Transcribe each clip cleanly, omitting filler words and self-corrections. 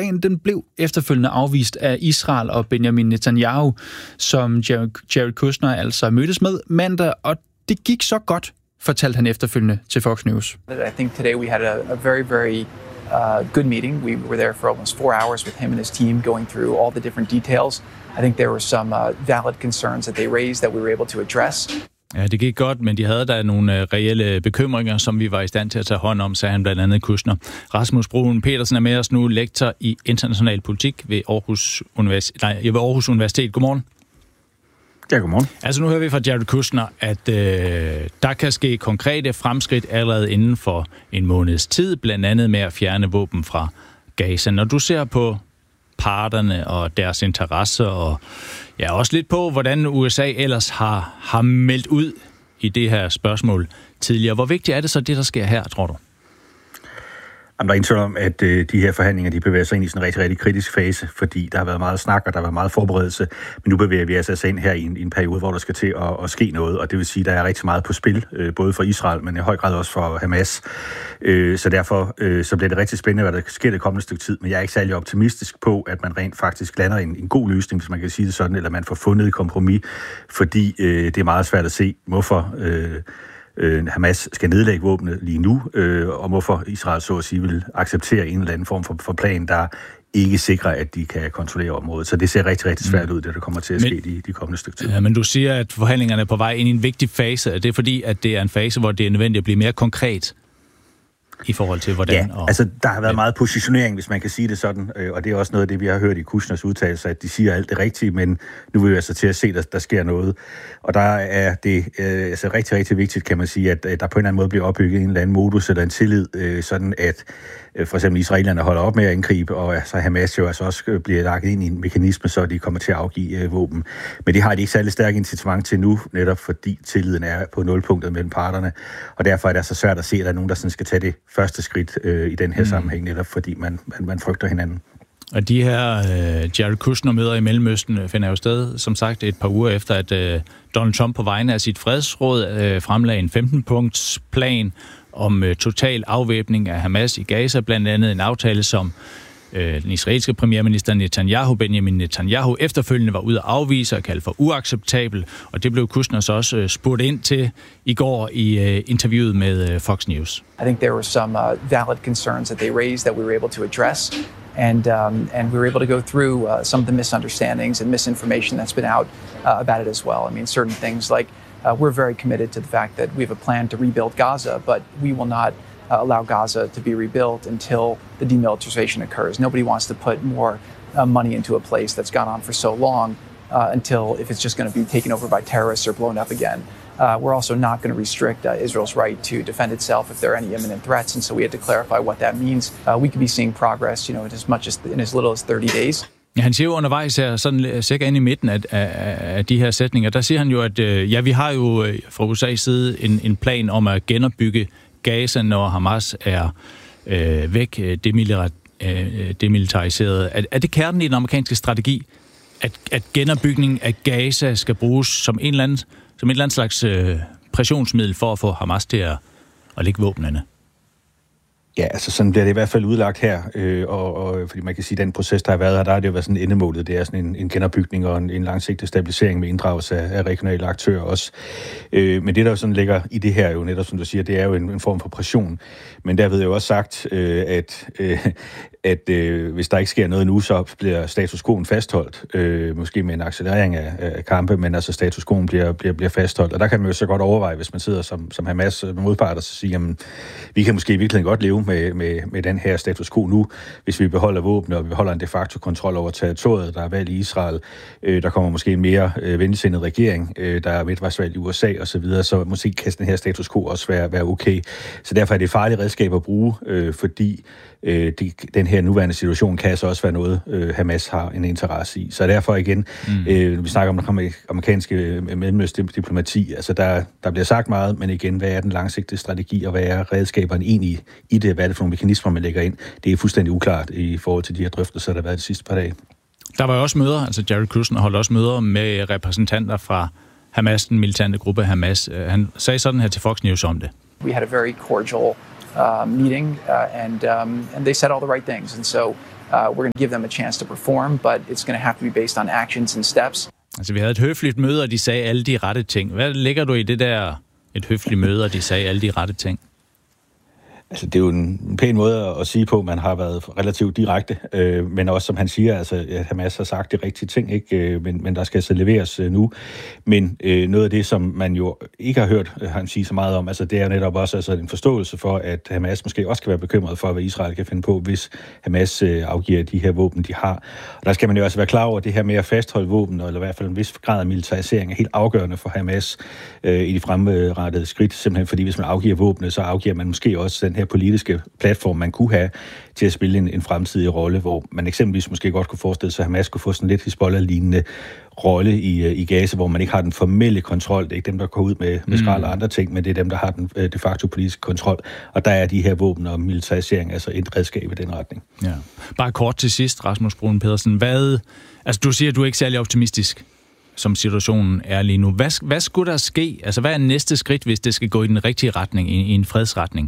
planen den blev efterfølgende afvist af Israel og Benjamin Netanyahu, som Jared Kushner altså mødtes med mandag, og det gik så godt, fortalte han efterfølgende til Fox News. I think today we had a very, very good meeting. We were there for almost 4 hours with him and his team going through all the different details. I think there were some valid concerns that they raised that we were able to address. Ja, det gik godt, men de havde der nogle reelle bekymringer, som vi var i stand til at tage hånd om, sagde han blandt andet Kushner. Rasmus Bruun Petersen er med os nu, lektor i international politik ved Aarhus Universitet. Godmorgen. Ja, godmorgen. Altså nu hører vi fra Jared Kushner, at der kan ske konkrete fremskridt allerede inden for en måneds tid, blandt andet med at fjerne våben fra Gaza. Når du ser på parterne og deres interesser, og ja, også lidt på, hvordan USA ellers har meldt ud i det her spørgsmål tidligere. Hvor vigtigt er det så, det der sker her, tror du? Der er ingen tvivl om, at de her forhandlinger, de bevæger sig ind i sådan en rigtig, rigtig kritisk fase, fordi der har været meget snak, og der har været meget forberedelse, men nu bevæger vi altså ind her i en periode, hvor der skal til at ske noget, og det vil sige, at der er rigtig meget på spil, både for Israel, men i høj grad også for Hamas. Så derfor så bliver det rigtig spændende, hvad der sker det kommende stykke tid, men jeg er ikke særlig optimistisk på, at man rent faktisk lander en god løsning, hvis man kan sige det sådan, eller man får fundet et kompromis, fordi det er meget svært at se, hvorfor Hamas skal nedlægge våbnet lige nu, og hvorfor Israel så at sige vil acceptere en eller anden form for plan, der ikke sikrer, at de kan kontrollere området. Så det ser rigtig, rigtig svært ud, det der kommer til at ske de kommende stykke tid. Ja, men du siger, at forhandlingerne er på vej ind i en vigtig fase. Er det fordi, at det er en fase, hvor det er nødvendigt at blive mere konkret i forhold til, hvordan... Ja, altså der har været meget positionering, hvis man kan sige det sådan, og det er også noget af det, vi har hørt i Kushners udtalelser, at de siger alt det rigtige, men nu vil vi altså til at se, at der sker noget. Og der er det altså rigtig, rigtig vigtigt, kan man sige, at der på en eller anden måde bliver opbygget en eller anden modus eller en tillid, sådan at for eksempel israelerne holder op med at angribe, og så Hamas jo altså også bliver lagt ind i en mekanisme, så de kommer til at afgive våben. Men det har de ikke særlig stærk incitament til nu, netop fordi tilliden er på nulpunktet mellem parterne, og derfor er det så svært at se, at der er nogen, der sådan skal tage det første skridt i den her sammenhæng, netop fordi man frygter hinanden. Og de her Jared Kushner-møder i Mellemøsten finder jo sted, som sagt, et par uger efter, at Donald Trump på vegne af sit fredsråd fremlagde en 15-punkts plan om total afvæbning af Hamas i Gaza, blandt andet en aftale, som den israelske premierminister Benjamin Netanyahu efterfølgende var ude at afvise og kalde for uacceptabel, og det blev Kushner så også spurgt ind til i går i interviewet med Fox News. I think there were some valid concerns that they raised that we were able to address. And we were able to go through some of the misunderstandings and misinformation that's been out about it as well. I mean, certain things like we're very committed to the fact that we have a plan to rebuild Gaza, but we will not allow Gaza to be rebuilt until the demilitarization occurs. Nobody wants to put more money into a place that's gone on for so long until if it's just going to be taken over by terrorists or blown up again. We're also not going to restrict Israel's right to defend itself if there are any imminent threats, and so we had to clarify what that means. We could be seeing progress, in as little as 30 days. Ja, han siger jo undervejs her, sådan cirka inde i midten af de her sætninger, der siger han jo, at vi har jo fra USA's side en plan om at genopbygge Gaza, når Hamas er væk, demilitariseret. Er det kernen i den amerikanske strategi, at genopbygningen af Gaza skal bruges som en eller anden slags pressionsmiddel for at få Hamas til at lægge våbnene? Ja, altså sådan bliver det i hvert fald udlagt her, og fordi man kan sige, at den proces, der har været her, der har det jo været sådan endemålet. Det er sådan en genopbygning og en langsigtet stabilisering med inddragelse af regionale aktører også. Men det, der jo sådan ligger i det her, jo netop som du siger, det er jo en form for pression. Men derved er jo også sagt, at hvis der ikke sker noget nu, så bliver status quo fastholdt. Måske med en accelerering af kampe, men altså status quo bliver fastholdt. Og der kan man jo så godt overveje, hvis man sidder som Hamas modpart og så siger, jamen, vi kan måske virkelig godt leve med den her status quo nu, hvis vi beholder våben, og vi beholder en de facto kontrol over territoriet, der er valg i Israel, der kommer måske en mere venligsindet regering, der er midtvejsvalg i USA osv., så måske kan den her status quo også være okay. Så derfor er det et farligt redskab at bruge, fordi den her nuværende situation kan altså også være noget, Hamas har en interesse i. Så derfor igen, vi snakker om den amerikanske mellemøstdiplomati, altså der bliver sagt meget, men igen, hvad er den langsigtede strategi, og hvad er redskaberne egentlig i det, hvad er det for nogle mekanismer, man lægger ind? Det er fuldstændig uklart i forhold til de her drøftelser, der har været de sidste par dage. Der var jo også møder, altså Jared Kushner holdt også møder med repræsentanter fra Hamas, den militante gruppe Hamas. Han sagde sådan her til Fox News om det. We had a very cordial meeting, and they said all the right things. And so we're going to give them a chance to perform, but it's going to have to be based on actions and steps. Altså, vi havde et høfligt møde, og de sagde alle de rette ting. Hvad lægger du i det der, et høfligt møde, og de sagde alle de rette ting? Altså, det er jo en pæn måde at sige på, man har været relativt direkte, men også, som han siger, altså, at Hamas har sagt de rigtige ting, ikke? Men der skal så leveres nu. Men noget af det, som man jo ikke har hørt han sige så meget om, altså, det er netop også altså, en forståelse for, at Hamas måske også kan være bekymret for, hvad Israel kan finde på, hvis Hamas afgiver de her våben, de har. Og der skal man jo også være klar over, at det her med at fastholde våben, eller i hvert fald en vis grad af militarisering, er helt afgørende for Hamas i de fremrettede skridt, simpelthen fordi hvis man afgiver våbne, så afgiver man måske også den her politiske platform, man kunne have til at spille en fremtidig rolle, hvor man eksempelvis måske godt kunne forestille sig, at Hamas kunne få sådan lidt Hizbollah-lignende rolle i Gaza, hvor man ikke har den formelle kontrol. Det er ikke dem, der går ud med skrald og andre ting, men det er dem, der har den de facto politiske kontrol. Og der er de her våben og militarisering altså et redskab i den retning. Ja. Bare kort til sidst, Rasmus Bruun Pedersen. Altså, du siger, at du er ikke særlig optimistisk, som situationen er lige nu. Hvad skulle der ske? Altså, hvad er næste skridt, hvis det skal gå i den rigtige retning, i en fredsretning?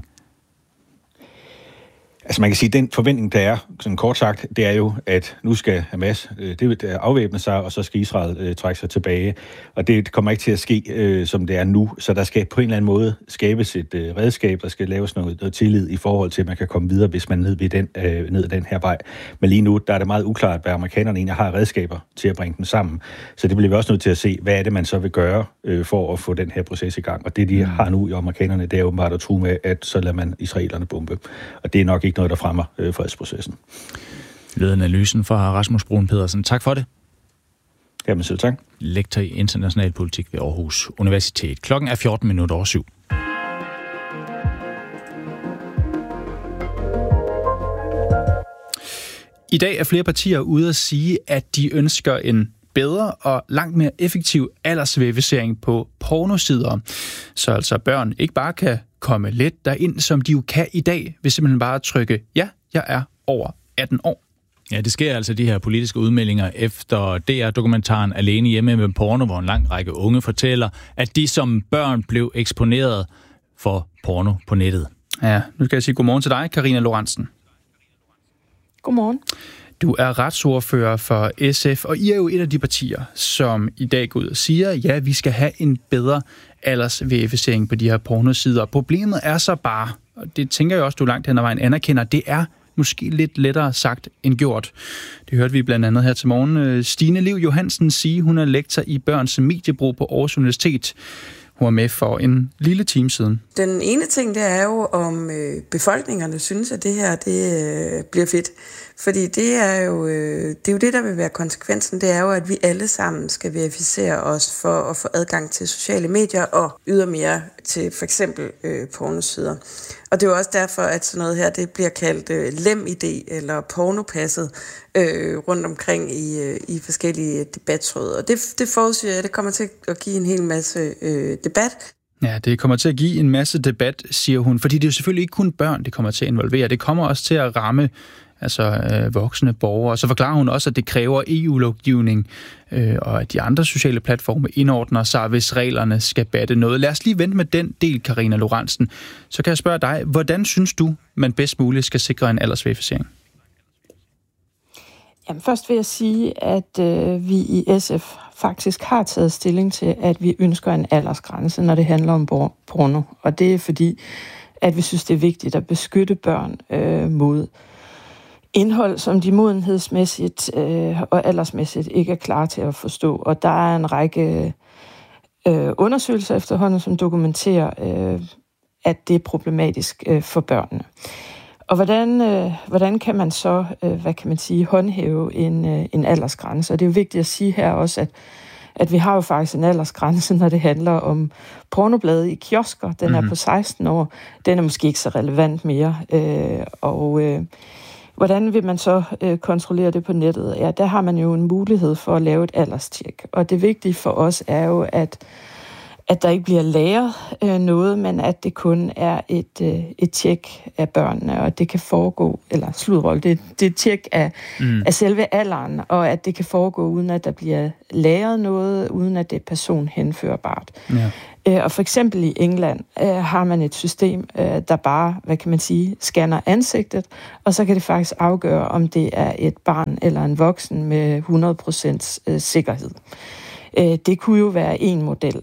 Altså man kan sige, at den forventning, der er, sådan kort sagt, det er jo, at nu skal Hamas afvæbne sig, og så skal Israel trække sig tilbage. Og det kommer ikke til at ske, som det er nu. Så der skal på en eller anden måde skabes et redskab, der skal laves noget tillid i forhold til, at man kan komme videre, hvis man ned ad den her vej. Men lige nu, der er det meget uklart, hvad amerikanerne egentlig har redskaber til at bringe dem sammen. Så det bliver vi også nødt til at se, hvad er det, man så vil gøre for at få den her proces i gang. Og det, de har nu i amerikanerne, det er åbenbart at true med, at så lader man israelerne bombe. Og det er nok ikke noget, der fremmer fredsprocessen. Lød analysen fra Rasmus Bruun Pedersen. Tak for det. Jamen selv tak. Lektor i international politik ved Aarhus Universitet. Klokken er 7:14. I dag er flere partier ude at sige, at de ønsker en bedre og langt mere effektiv aldersverificering på pornosider. Så altså børn ikke bare kan komme let derind, som de jo kan i dag, ved simpelthen bare at trykke, ja, jeg er over 18 år. Ja, det sker altså de her politiske udmeldinger efter DR-dokumentaren Alene hjemme med porno, hvor en lang række unge fortæller, at de som børn blev eksponeret for porno på nettet. Ja, nu skal jeg sige godmorgen til dig, Karina Lorentzen. Godmorgen. Du er retsordfører for SF, og I er jo et af de partier, som i dag går ud og siger, ja, vi skal have en bedre aldersverificering på de her pornosider. Problemet er så bare, og det tænker jeg også, du langt hen ad vejen anerkender, det er måske lidt lettere sagt end gjort. Det hørte vi blandt andet her til morgen. Stine Liv Johansen sige, hun er lektor i børns mediebrug på Aarhus Universitet. Hun var med for en lille time siden. Den ene ting, det er jo, om befolkningerne synes, at det her det bliver fedt. Fordi det er jo det, der vil være konsekvensen. Det er jo, at vi alle sammen skal verificere os for at få adgang til sociale medier og ydermere til for eksempel pornosider. Og det er jo også derfor, at sådan noget her, det bliver kaldt LemID eller pornopasset rundt omkring i forskellige debattråd. Og det forudsiger jeg, det kommer til at give en hel masse debat. Ja, det kommer til at give en masse debat, siger hun, fordi det er jo selvfølgelig ikke kun børn, det kommer til at involvere. Det kommer også til at ramme voksne borgere. Så forklarer hun også, at det kræver EU-lovgivning, og at de andre sociale platforme indordner sig, hvis reglerne skal batte noget. Lad os lige vente med den del, Karina Lorentzen. Så kan jeg spørge dig, hvordan synes du, man bedst muligt skal sikre en aldersverificering? Jamen, først vil jeg sige, at vi i SF faktisk har taget stilling til, at vi ønsker en aldersgrænse, når det handler om porno. Og det er fordi, at vi synes, det er vigtigt at beskytte børn mod indhold, som de modenhedsmæssigt og aldersmæssigt ikke er klar til at forstå. Og der er en række undersøgelser efterhånden, som dokumenterer, at det er problematisk for børnene. Og hvordan kan man så, håndhæve en aldersgrænse? Og det er jo vigtigt at sige her også, at vi har jo faktisk en aldersgrænse, når det handler om pornoblade i kiosker. Den er på 16 år. Den er måske ikke så relevant mere. Hvordan vil man så kontrollere det på nettet? Ja, der har man jo en mulighed for at lave et alderstjek. Og det vigtige for os er jo, at der ikke bliver lagret noget, men at det kun er et tjek af børnene, og det kan foregå, eller sludrold, det er et tjek af selve alderen, og at det kan foregå uden at der bliver lagret noget, uden at det er personhenførbart. Ja. Og for eksempel i England har man et system, der bare, hvad kan man sige, scanner ansigtet, og så kan det faktisk afgøre, om det er et barn eller en voksen med 100% sikkerhed. Det kunne jo være en model.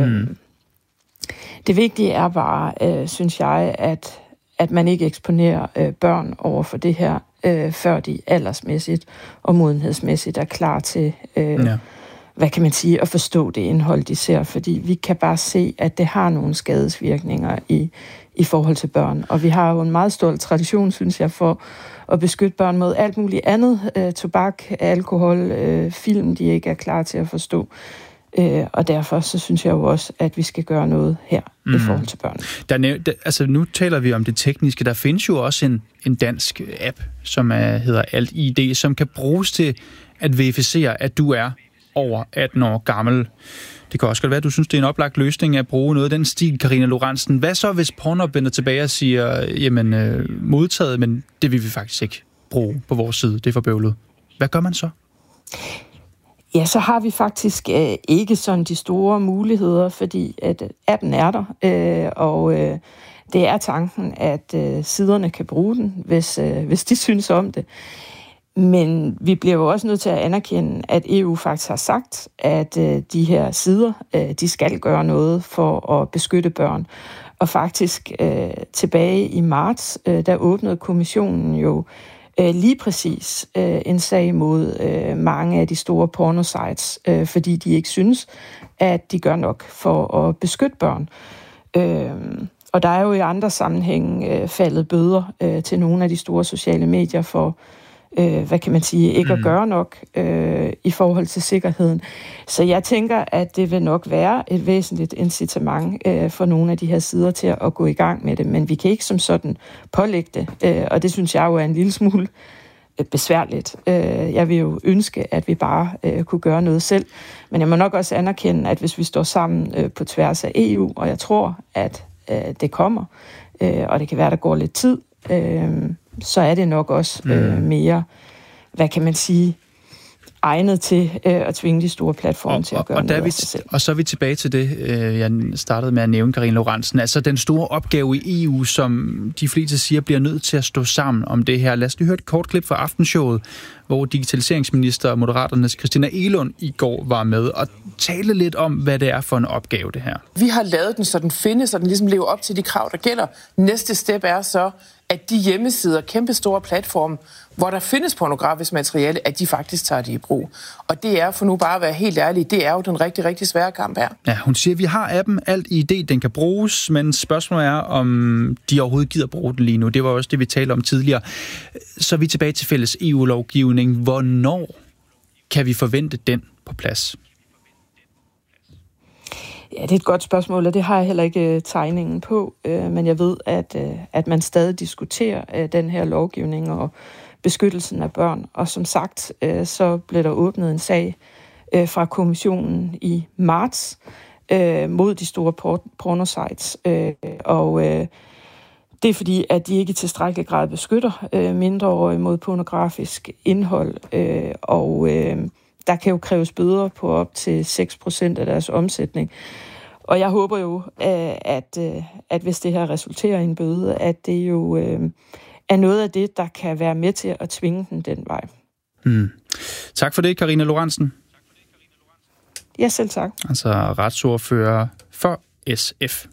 Det vigtige er bare, synes jeg, at man ikke eksponerer børn over for det her, før de aldersmæssigt og modenhedsmæssigt er klar til, hvad kan man sige, at forstå det indhold, de ser. Fordi vi kan bare se, at det har nogle skadesvirkninger i forhold til børn. Og vi har jo en meget stor tradition, synes jeg, for at beskytte børn mod alt muligt andet. Tobak, alkohol, film, de ikke er klar til at forstå. Og derfor så synes jeg jo også, at vi skal gøre noget her i forhold til børn. Altså nu taler vi om det tekniske. Der findes jo også en dansk app, som hedder AltID, som kan bruges til at verificere, at du er over 18 år gammel. Det kan også godt være, at du synes, det er en oplagt løsning at bruge noget af den stil, Karina Lorentzen. Hvad så, hvis Pornhub vender tilbage og siger, jamen modtaget, men det vil vi faktisk ikke bruge på vores side, det er for bøvlet. Hvad gør man så? Ja, så har vi faktisk ikke sådan de store muligheder, fordi at appen er der, og det er tanken, at siderne kan bruge den, hvis de synes om det. Men vi bliver jo også nødt til at anerkende, at EU faktisk har sagt, at de her sider, de skal gøre noget for at beskytte børn. Og faktisk tilbage i marts, der åbnede kommissionen jo lige præcis en sag mod mange af de store pornosites, fordi de ikke synes, at de gør nok for at beskytte børn. Og der er jo i andre sammenhænge faldet bøder til nogle af de store sociale medier for, hvad kan man sige, ikke at gøre nok i forhold til sikkerheden. Så jeg tænker, at det vil nok være et væsentligt incitament for nogle af de her sider til at gå i gang med det, men vi kan ikke som sådan pålægge det, og det synes jeg jo er en lille smule besværligt. Jeg vil jo ønske, at vi bare kunne gøre noget selv, men jeg må nok også anerkende, at hvis vi står sammen på tværs af EU, og jeg tror, at det kommer, og det kan være, der går lidt tid, så er det nok også mere, hvad kan man sige, egnet til at tvinge de store platforme til at gøre noget af sig selv. Og så er vi tilbage til det, jeg startede med at nævne, Karina Lorentzen. Altså den store opgave i EU, som de fleste siger, bliver nødt til at stå sammen om det her. Lad os lige høre et kort klip fra Aftenshowet, hvor digitaliseringsminister og Moderaternes Christina Egelund i går var med og talte lidt om, hvad det er for en opgave, det her. Vi har lavet den, så den findes, så den ligesom lever op til de krav, der gælder. Næste step er så, at de hjemmesider, kæmpe store platforme, hvor der findes pornografisk materiale, at de faktisk tager det i brug. Og det er, for nu bare at være helt ærlig, det er jo den rigtig, rigtig svære kamp her. Ja, hun siger, at vi har appen, AltID, den kan bruges, men spørgsmålet er, om de overhovedet gider bruge den lige nu. Det var også det, vi talte om tidligere. Så er vi tilbage til fælles EU-lovgivning. Hvornår kan vi forvente den på plads? Ja, det er et godt spørgsmål, og det har jeg heller ikke tegningen på, men jeg ved, at man stadig diskuterer den her lovgivning og beskyttelsen af børn. Og som sagt, så blev der åbnet en sag fra kommissionen i marts mod de store pornosites, og det er fordi, at de ikke i tilstrækkelig grad beskytter mindreårige mod pornografisk indhold, og der kan jo kræves bøder på op til 6% af deres omsætning. Og jeg håber jo, at hvis det her resulterer i en bøde, at det jo er noget af det, der kan være med til at tvinge den vej. Tak for det, Karina Lorentzen. Ja, selv tak. Altså retsordfører for SF.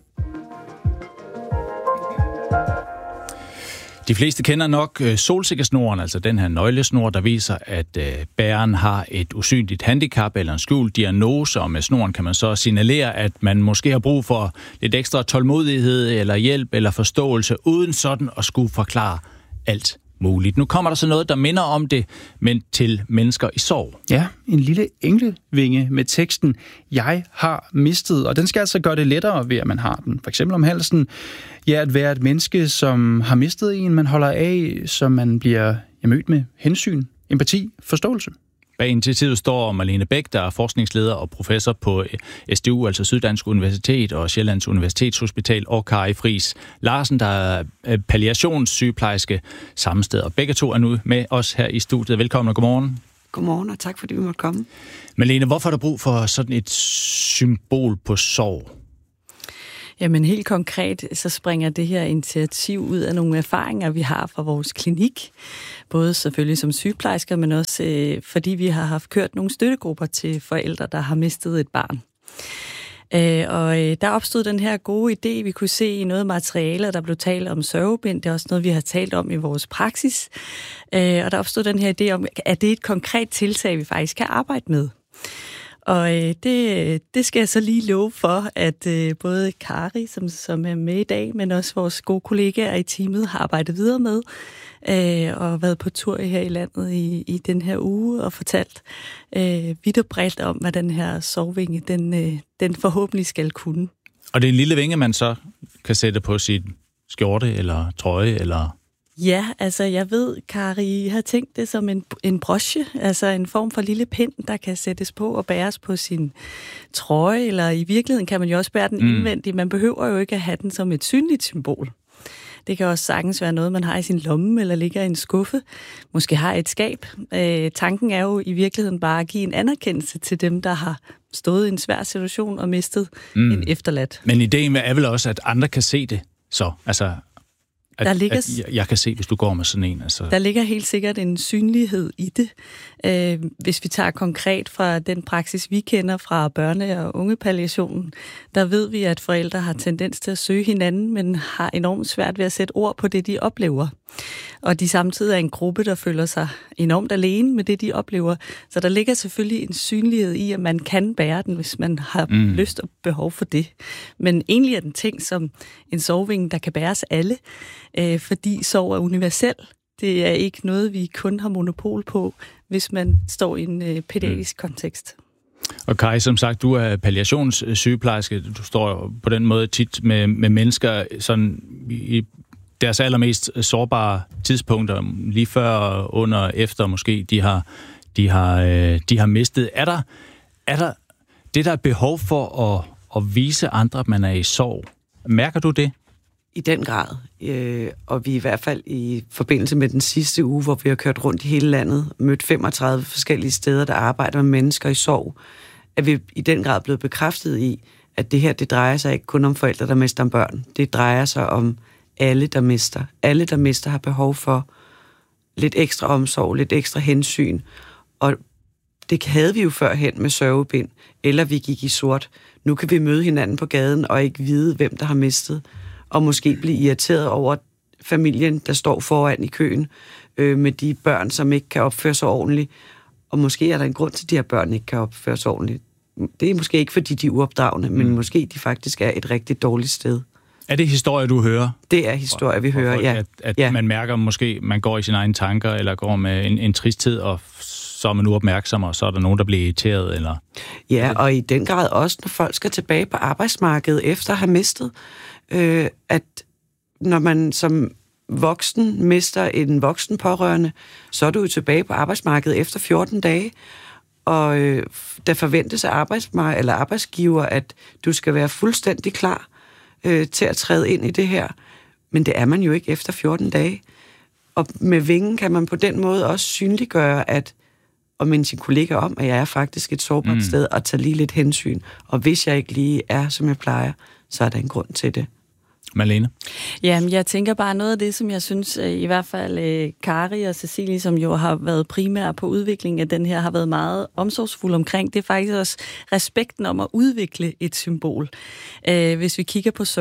De fleste kender nok solsikkesnoren, altså den her nøglesnor, der viser, at bæreren har et usynligt handicap eller en skjult diagnose, og med snoren kan man så signalere, at man måske har brug for lidt ekstra tålmodighed eller hjælp eller forståelse, uden sådan at skulle forklare alt muligt. Nu kommer der så noget, der minder om det, men til mennesker i sorg. Ja, en lille englevinge med teksten, jeg har mistet, og den skal altså gøre det lettere ved, at man har den. For eksempel om halsen, ja, at være et menneske, som har mistet en, man holder af, som man bliver mødt med hensyn, empati, forståelse. Bag initiativet står Marlene Bæk, der er forskningsleder og professor på SDU, altså Syddansk Universitet og Sjællands Universitetshospital, og Kari Friis Larsen, der er palliationssygeplejerske samme sted. Og begge to er nu med os her i studiet. Velkommen og godmorgen. Godmorgen, og tak fordi vi måtte komme. Marlene, hvorfor er der brug for sådan et symbol på sorg? Jamen helt konkret, så springer det her initiativ ud af nogle erfaringer, vi har fra vores klinik. Både selvfølgelig som sygeplejersker, men også fordi vi har haft kørt nogle støttegrupper til forældre, der har mistet et barn. Og der opstod den her gode idé, vi kunne se i noget materiale, der blev talt om sørgebind. Det er også noget, vi har talt om i vores praksis. Og der opstod den her idé om, at det er et konkret tiltag, vi faktisk kan arbejde med. Og det skal jeg så lige love for, at både Kari, som er med i dag, men også vores gode kollegaer i teamet har arbejdet videre med, og været på tur her i landet i den her uge og fortalt vidt og bredt om, hvad den her sorgvinge, den forhåbentlig skal kunne. Og det er en lille vinge, man så kan sætte på sit skjorte eller trøje eller... Ja, altså jeg ved, Kari har tænkt det som en broche, altså en form for lille pind, der kan sættes på og bæres på sin trøje, eller i virkeligheden kan man jo også bære den indvendigt. Man behøver jo ikke at have den som et synligt symbol. Det kan også sagtens være noget, man har i sin lomme, eller ligger i en skuffe, måske har et skab. Tanken er jo i virkeligheden bare at give en anerkendelse til dem, der har stået i en svær situation og mistet en efterladt. Men ideen er vel også, at andre kan se det så, altså... At jeg kan se, hvis du går med sådan en. Altså. Der ligger helt sikkert en synlighed i det. Hvis vi tager konkret fra den praksis, vi kender fra børne- og ungepalliationen, der ved vi, at forældre har tendens til at søge hinanden, men har enormt svært ved at sætte ord på det, de oplever. Og de samtidig er en gruppe, der føler sig enormt alene med det, de oplever. Så der ligger selvfølgelig en synlighed i, at man kan bære den, hvis man har lyst og behov for det. Men egentlig er den ting som en sorgvinge, der kan bæres alle, fordi sorg er universel. Det er ikke noget, vi kun har monopol på, hvis man står i en pædagogisk kontekst. Og Kari, som sagt, du er palliationssygeplejerske. Du står på den måde tit med mennesker sådan i deres allermest sårbare tidspunkter, lige før, under, efter måske, de har mistet. Er der det, der er behov for at vise andre, at man er i sorg? Mærker du det? I den grad. Og vi i hvert fald i forbindelse med den sidste uge, hvor vi har kørt rundt i hele landet, mødt 35 forskellige steder, der arbejder med mennesker i sorg, er vi i den grad blevet bekræftet i, at det her, det drejer sig ikke kun om forældre, der mister børn. Det drejer sig om alle, der mister. Alle, der mister, har behov for lidt ekstra omsorg, lidt ekstra hensyn. Og det havde vi jo førhen med sørgebind, eller vi gik i sort. Nu kan vi møde hinanden på gaden og ikke vide, hvem der har mistet, og måske blive irriteret over familien, der står foran i køen med de børn, som ikke kan opføre sig ordentligt. Og måske er der en grund til, at de her børn ikke kan opføre sig ordentligt. Det er måske ikke, fordi de er uopdragende, men måske de faktisk er et rigtig dårligt sted. Er det historier, du hører? Det er historier, vi hører, ja. At man mærker måske, man går i sine egne tanker, eller går med en tristhed, og så er man uopmærksom, og så er der nogen, der bliver irriteret, eller... Ja, og i den grad også, når folk skal tilbage på arbejdsmarkedet efter at have mistet, at når man som voksen mister en voksen pårørende, så er du jo tilbage på arbejdsmarkedet efter 14 dage, og der forventes af arbejdsgiver, at du skal være fuldstændig klar til at træde ind i det her. Men det er man jo ikke efter 14 dage. Og med vingen kan man på den måde også synliggøre, og minde sin kollega om, at jeg er faktisk et sårbart sted, og tage lige lidt hensyn. Og hvis jeg ikke lige er, som jeg plejer, så er der en grund til det. Marlene? Jamen, jeg tænker bare noget af det, som jeg synes, i hvert fald Kari og Cecilie, som jo har været primære på udviklingen af den her, har været meget omsorgsfulde omkring. Det er faktisk også respekten om at udvikle et symbol. Hvis vi kigger på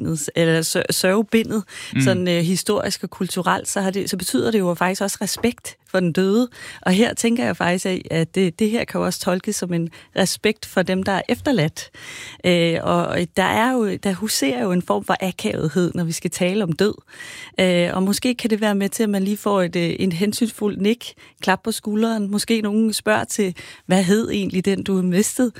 sørgebindet, sådan historisk og kulturelt, så betyder det jo faktisk også respekt for den døde. Og her tænker jeg faktisk, at det her kan jo også tolkes som en respekt for dem, der er efterladt. Og der huserer jo en form for akavethed, når vi skal tale om død. Og måske kan det være med til, at man lige får en hensynsfuldt nik, klap på skulderen. Måske nogen spørger til, hvad hed egentlig den, du har mistet?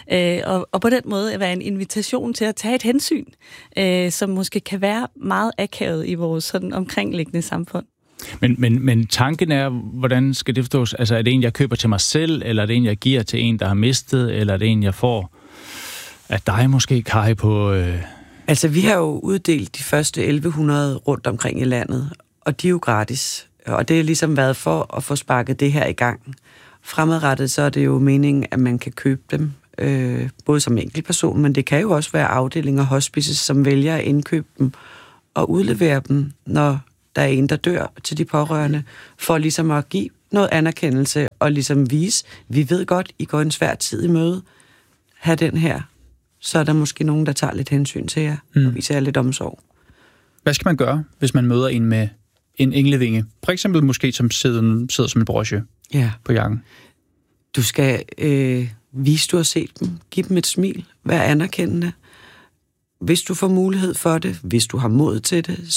Og på den måde være en invitation til at tage et hensyn, som måske kan være meget akavet i vores sådan omkringliggende samfund. Men tanken er, hvordan skal det forstås? Altså, er det en, jeg køber til mig selv, eller er det en, jeg giver til en, der har mistet, eller er det en, jeg får af dig måske, Kari, på... Altså, vi har jo uddelt de første 1100 rundt omkring i landet, og de er jo gratis. Og det har ligesom været for at få sparket det her i gang. Fremadrettet så er det jo meningen, at man kan købe dem, både som enkeltperson, men det kan jo også være afdelinger og hospices, som vælger at indkøbe dem og udlevere dem, når der er en, der dør, til de pårørende, for ligesom at give noget anerkendelse og ligesom vise, vi ved godt, I går en svær tid i møde, have den her, så er der måske nogen, der tager lidt hensyn til jer og viser jer lidt omsorg. Hvad skal man gøre, hvis man møder en med en englevinge? For eksempel måske, som sidder som en broche på jakken. Du skal vise, du har set dem. Giv dem et smil. Vær anerkendende. Hvis du får mulighed for det, hvis du har mod til det,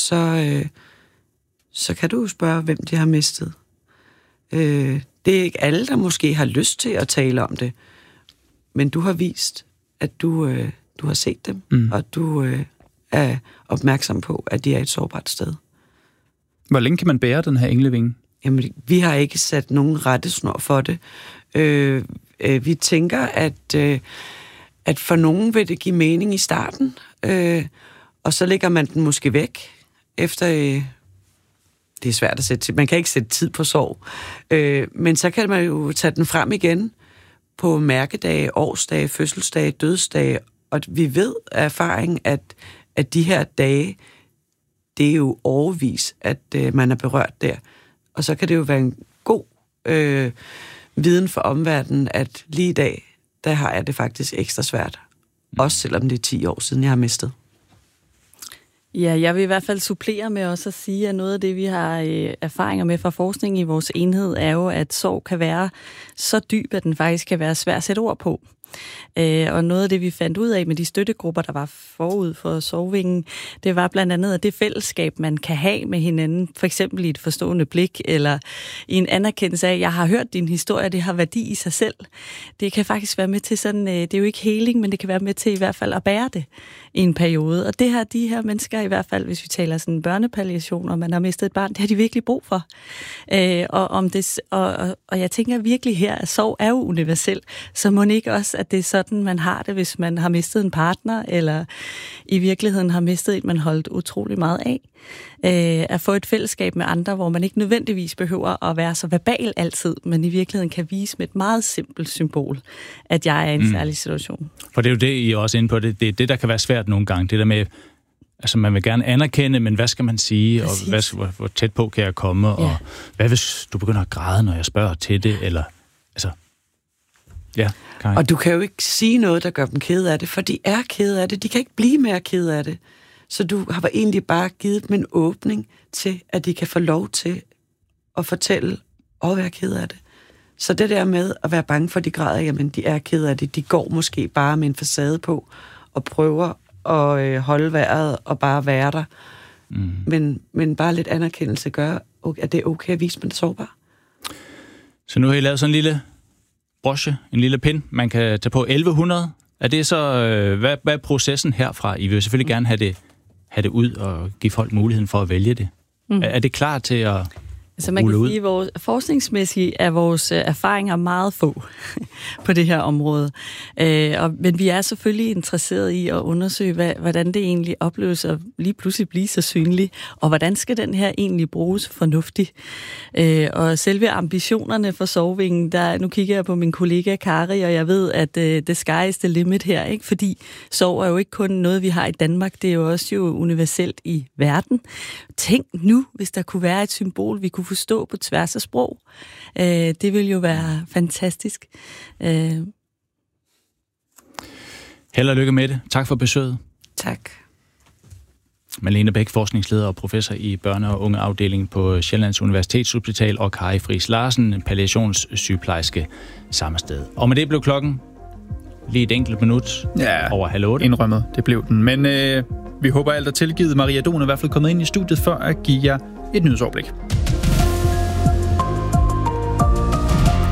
så kan du spørge, hvem de har mistet. Det er ikke alle, der måske har lyst til at tale om det, men du har vist, at du har set dem, og du er opmærksom på, at de er et sårbart sted. Hvor længe kan man bære den her englevinge? Jamen, vi har ikke sat nogen rettesnor for det. Vi tænker, at for nogen vil det give mening i starten, og så lægger man den måske væk efter... det er svært at sætte tid. Man kan ikke sætte tid på sorg. Men så kan man jo tage den frem igen på mærkedage, årsdage, fødselsdage, dødsdage. Og vi ved af erfaring, at de her dage, det er jo overvis, at man er berørt der. Og så kan det jo være en god viden for omverdenen, at lige i dag, der har jeg det faktisk ekstra svært. Også selvom det er 10 år siden, jeg har mistet. Ja, jeg vil i hvert fald supplere med også at sige, at noget af det, vi har erfaringer med fra forskning i vores enhed, er jo, at sorg kan være så dyb, at den faktisk kan være svær at sætte ord på. Og noget af det, vi fandt ud af med de støttegrupper, der var forud for sorgvingen, det var blandt andet, at det fællesskab, man kan have med hinanden, for eksempel i et forstående blik, eller i en anerkendelse af, jeg har hørt din historie, det har værdi i sig selv. Det kan faktisk være med til sådan, det er jo ikke heling, men det kan være med til i hvert fald at bære det i en periode. Og det har de her mennesker i hvert fald, hvis vi taler sådan børnepalliation, og man har mistet et barn, det har de virkelig brug for. Og jeg tænker virkelig her, at sorg er jo universel, så må ikke også, at det er sådan, man har det, hvis man har mistet en partner, eller i virkeligheden har mistet et, man holdt utrolig meget af. At få et fællesskab med andre, hvor man ikke nødvendigvis behøver at være så verbal altid, men i virkeligheden kan vise med et meget simpelt symbol, at jeg er i en særlig situation. For det er jo det, I er også inde på. Det er det, der kan være svært nogle gange. Det der med, altså man vil gerne anerkende, men hvad skal man sige, præcis. Og hvor tæt på kan jeg komme, og hvad hvis du begynder at græde, når jeg spørger til det, eller altså... Ja, og du kan jo ikke sige noget, der gør dem kede af det, for de er kede af det. De kan ikke blive mere kede af det. Så du har egentlig bare givet dem en åbning til, at de kan få lov til at fortælle og være kede af det. Så det der med at være bange for, at de græder, jamen de er kede af det. De går måske bare med en facade på og prøver at holde vejret og bare være der. Men bare lidt anerkendelse gør, at det er okay at vise, man er sårbar. Så nu har I lavet sådan en lille broche, en lille pind, man kan tage på 1100. Er det så, hvad er processen herfra? I vil jo selvfølgelig gerne have det ud og give folk muligheden for at vælge det. Er det klar til at Så man kan ud? sige, at forskningsmæssigt er vores erfaringer meget få på det her område. Men vi er selvfølgelig interesseret i at undersøge, hvordan det egentlig opleves at lige pludselig blive så synligt, og hvordan skal den her egentlig bruges fornuftigt. Og selve ambitionerne for sorgvingen, nu kigger jeg på min kollega Kari, og jeg ved, at the sky is the limit her, ikke? Fordi sorg er jo ikke kun noget, vi har i Danmark, det er jo også universelt i verden. Tænk nu, hvis der kunne være et symbol, vi kunne forstå på tværs af sprog. Det ville jo være fantastisk. Held og lykke med det. Tak for besøget. Tak. Malene Bæk, forskningsleder og professor i børne- og ungeafdelingen på Sjællands Universitetshospital, og Kari Friis Larsen, palliationssygeplejerske samme sted. Og med det blev klokken lige et enkelt minut over 7:30. Indrømmet, det blev den. Men vi håber alt er tilgivet. Maria Don er i hvert fald kommet ind i studiet for at give jer et nyhedsoverblik.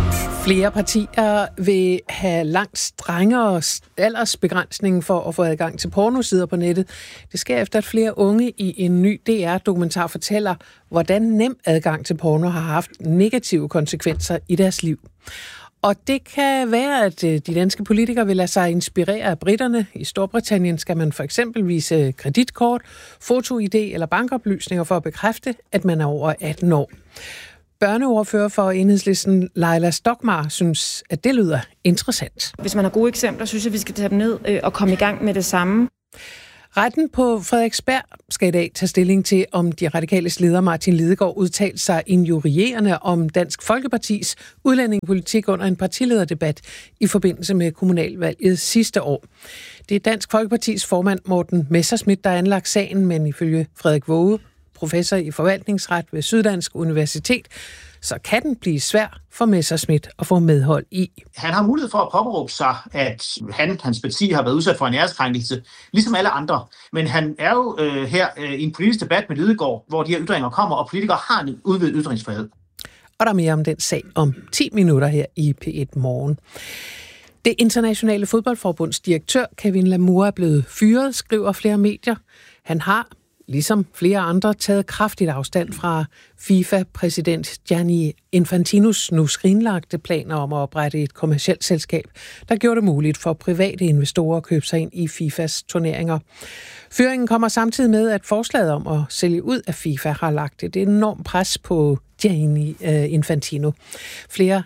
Flere partier vil have langt strengere aldersbegrænsning for at få adgang til pornosider på nettet. Det sker efter, at flere unge i en ny DR-dokumentar fortæller, hvordan nem adgang til porno har haft negative konsekvenser i deres liv. Og det kan være, at de danske politikere vil lade sig inspirere af briterne. I Storbritannien skal man for eksempel vise kreditkort, foto-ID eller bankoplysninger for at bekræfte, at man er over 18 år. Børneordfører for Enhedslisten, Laila Stokmar, synes, at det lyder interessant. Hvis man har gode eksempler, synes jeg, vi skal tage dem ned og komme i gang med det samme. Retten på Frederiksberg skal i dag tage stilling til, om de radikales leder Martin Lidegaard udtalte sig injurierende om Dansk Folkepartis udlændingepolitik under en partilederdebat i forbindelse med kommunalvalget sidste år. Det er Dansk Folkepartis formand Morten Messerschmidt, der har anlagt sagen, men ifølge Frederik Waage, professor i forvaltningsret ved Syddansk Universitet, så kan den blive svær for Messerschmidt at få medhold i. Han har mulighed for at påberåbe sig, at hans parti har været udsat for en æreskrænkelse, ligesom alle andre. Men han er jo her i en politisk debat med Lidegaard, hvor de her ytringer kommer, og politikere har en udvidet ytringsfrihed. Og der er mere om den sag om 10 minutter her i P1 Morgen. Det internationale fodboldforbunds direktør Kevin Lamour er blevet fyret, skriver flere medier. Han har, ligesom flere andre, taget kraftigt afstand fra FIFA-præsident Gianni Infantinos nu skrinlagte planer om at oprette et kommercielt selskab, der gjorde det muligt for private investorer at købe sig ind i FIFAs turneringer. Fyringen kommer samtidig med, at forslaget om at sælge ud af FIFA har lagt et enormt pres på Gianni Infantino. Flere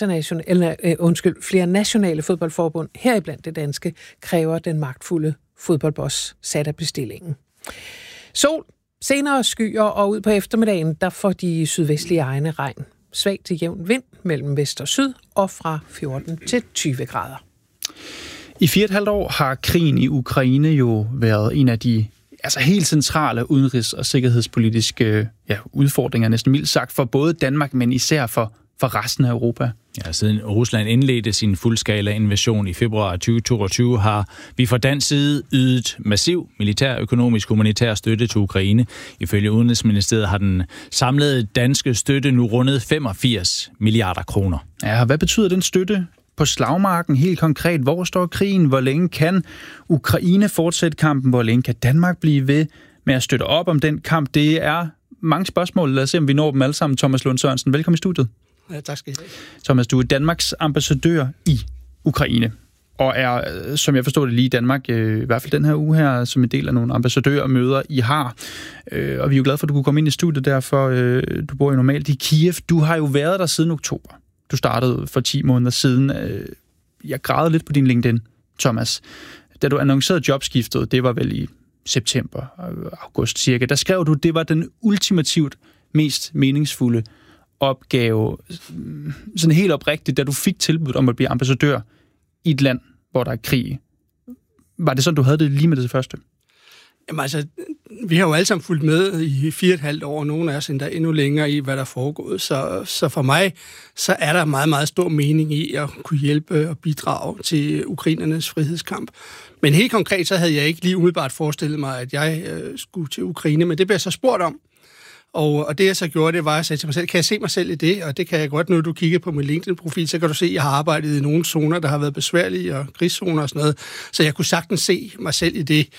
nationale fodboldforbund, heriblandt det danske, kræver den magtfulde fodboldboss sat af bestillingen. Sol, senere skyer, og ud på eftermiddagen, der får de sydvestlige egne regn. Svag til jævn vind mellem vest og syd, og fra 14 til 20 grader. I 4,5 år har krigen i Ukraine jo været en af de helt centrale udenrigs- og sikkerhedspolitiske udfordringer, næsten mildt sagt, for både Danmark, men især for resten af Europa. Ja, siden Rusland indledte sin fuldskala invasion i februar 2022, har vi fra dansk side ydet massiv militær, økonomisk, humanitær støtte til Ukraine. Ifølge Udenrigsministeriet har den samlede danske støtte nu rundet 85 milliarder kroner. Ja, hvad betyder den støtte på slagmarken helt konkret? Hvor står krigen? Hvor længe kan Ukraine fortsætte kampen? Hvor længe kan Danmark blive ved med at støtte op om den kamp? Det er mange spørgsmål. Lad os se, om vi når dem alle sammen. Thomas Lund Sørensen, velkommen i studiet. Ja, tak skal I have. Thomas, du er Danmarks ambassadør i Ukraine, og er, som jeg forstår det, lige i Danmark, i hvert fald den her uge her, som en del af nogle ambassadørmøder, I har. Og vi er jo glade for, at du kunne komme ind i studiet, derfor du bor jo normalt i Kiev. Du har jo været der siden oktober. Du startede for 10 måneder siden. Jeg grædede lidt på din LinkedIn, Thomas. Da du annoncerede jobskiftet, det var vel i september, august cirka, der skrev du, det var den ultimativt mest meningsfulde opgave, sådan helt oprigtigt, da du fik tilbud om at blive ambassadør i et land, hvor der er krig. Var det sådan, du havde det lige med det første? Jamen altså, vi har jo alle sammen fulgt med i 4,5 år, og nogle af os endda endnu længere i, hvad der er foregået. Så for mig, så er der meget, meget stor mening i at kunne hjælpe og bidrage til ukrainernes frihedskamp. Men helt konkret, så havde jeg ikke lige umiddelbart forestillet mig, at jeg skulle til Ukraine, men det bliver så spurgt om. Og det jeg så gjorde, det var, at jeg sagde til mig selv, kan jeg se mig selv i det? Og det kan jeg godt, når du kigger på min LinkedIn-profil, så kan du se, at jeg har arbejdet i nogle zoner, der har været besværlige, og krigszoner og sådan noget. Så jeg kunne sagtens se mig selv i det.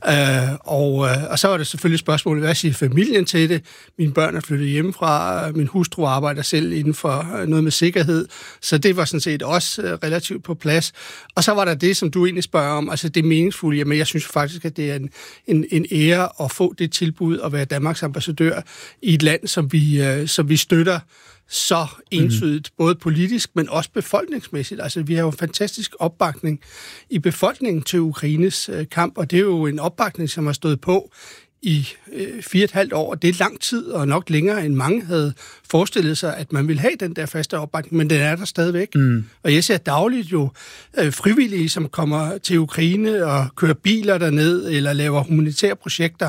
Og så var det selvfølgelig spørgsmålet, hvad siger familien til det? Mine børn er flyttet hjemmefra, min hustru arbejder selv inden for noget med sikkerhed, så det var sådan set også relativt på plads. Og så var der det, som du egentlig spørger om, altså det meningsfulde. Jamen jeg synes faktisk, at det er en ære at få det tilbud at være Danmarks ambassadør i et land, som vi støtter så entydigt, både politisk, men også befolkningsmæssigt. Altså, vi har jo en fantastisk opbakning i befolkningen til Ukraines kamp, og det er jo en opbakning, som har stået på i 4,5 år. Det er lang tid, og nok længere, end mange havde forestillet sig, at man ville have den der faste opbakning, men den er der stadigvæk. Og jeg ser dagligt jo frivillige, som kommer til Ukraine og kører biler derned, eller laver humanitære projekter.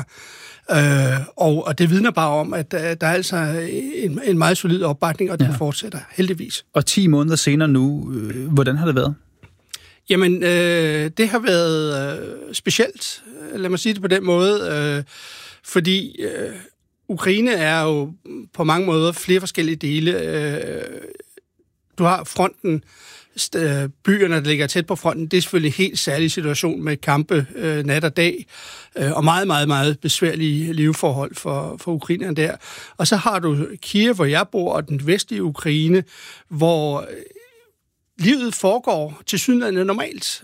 Og det vidner bare om, at der er altså en meget solid opbakning, og den fortsætter heldigvis. Og 10 måneder senere nu, hvordan har det været? Jamen, det har været specielt, lad mig sige det på den måde, fordi Ukraine er jo på mange måder flere forskellige dele. du har fronten, byerne, der ligger tæt på fronten, det er selvfølgelig en helt særlig situation med kampe nat og dag, og meget, meget, meget besværlige leveforhold for ukrainerne der. Og så har du Kiev, hvor jeg bor, og den vestlige Ukraine, hvor livet foregår tilsyneladende normalt.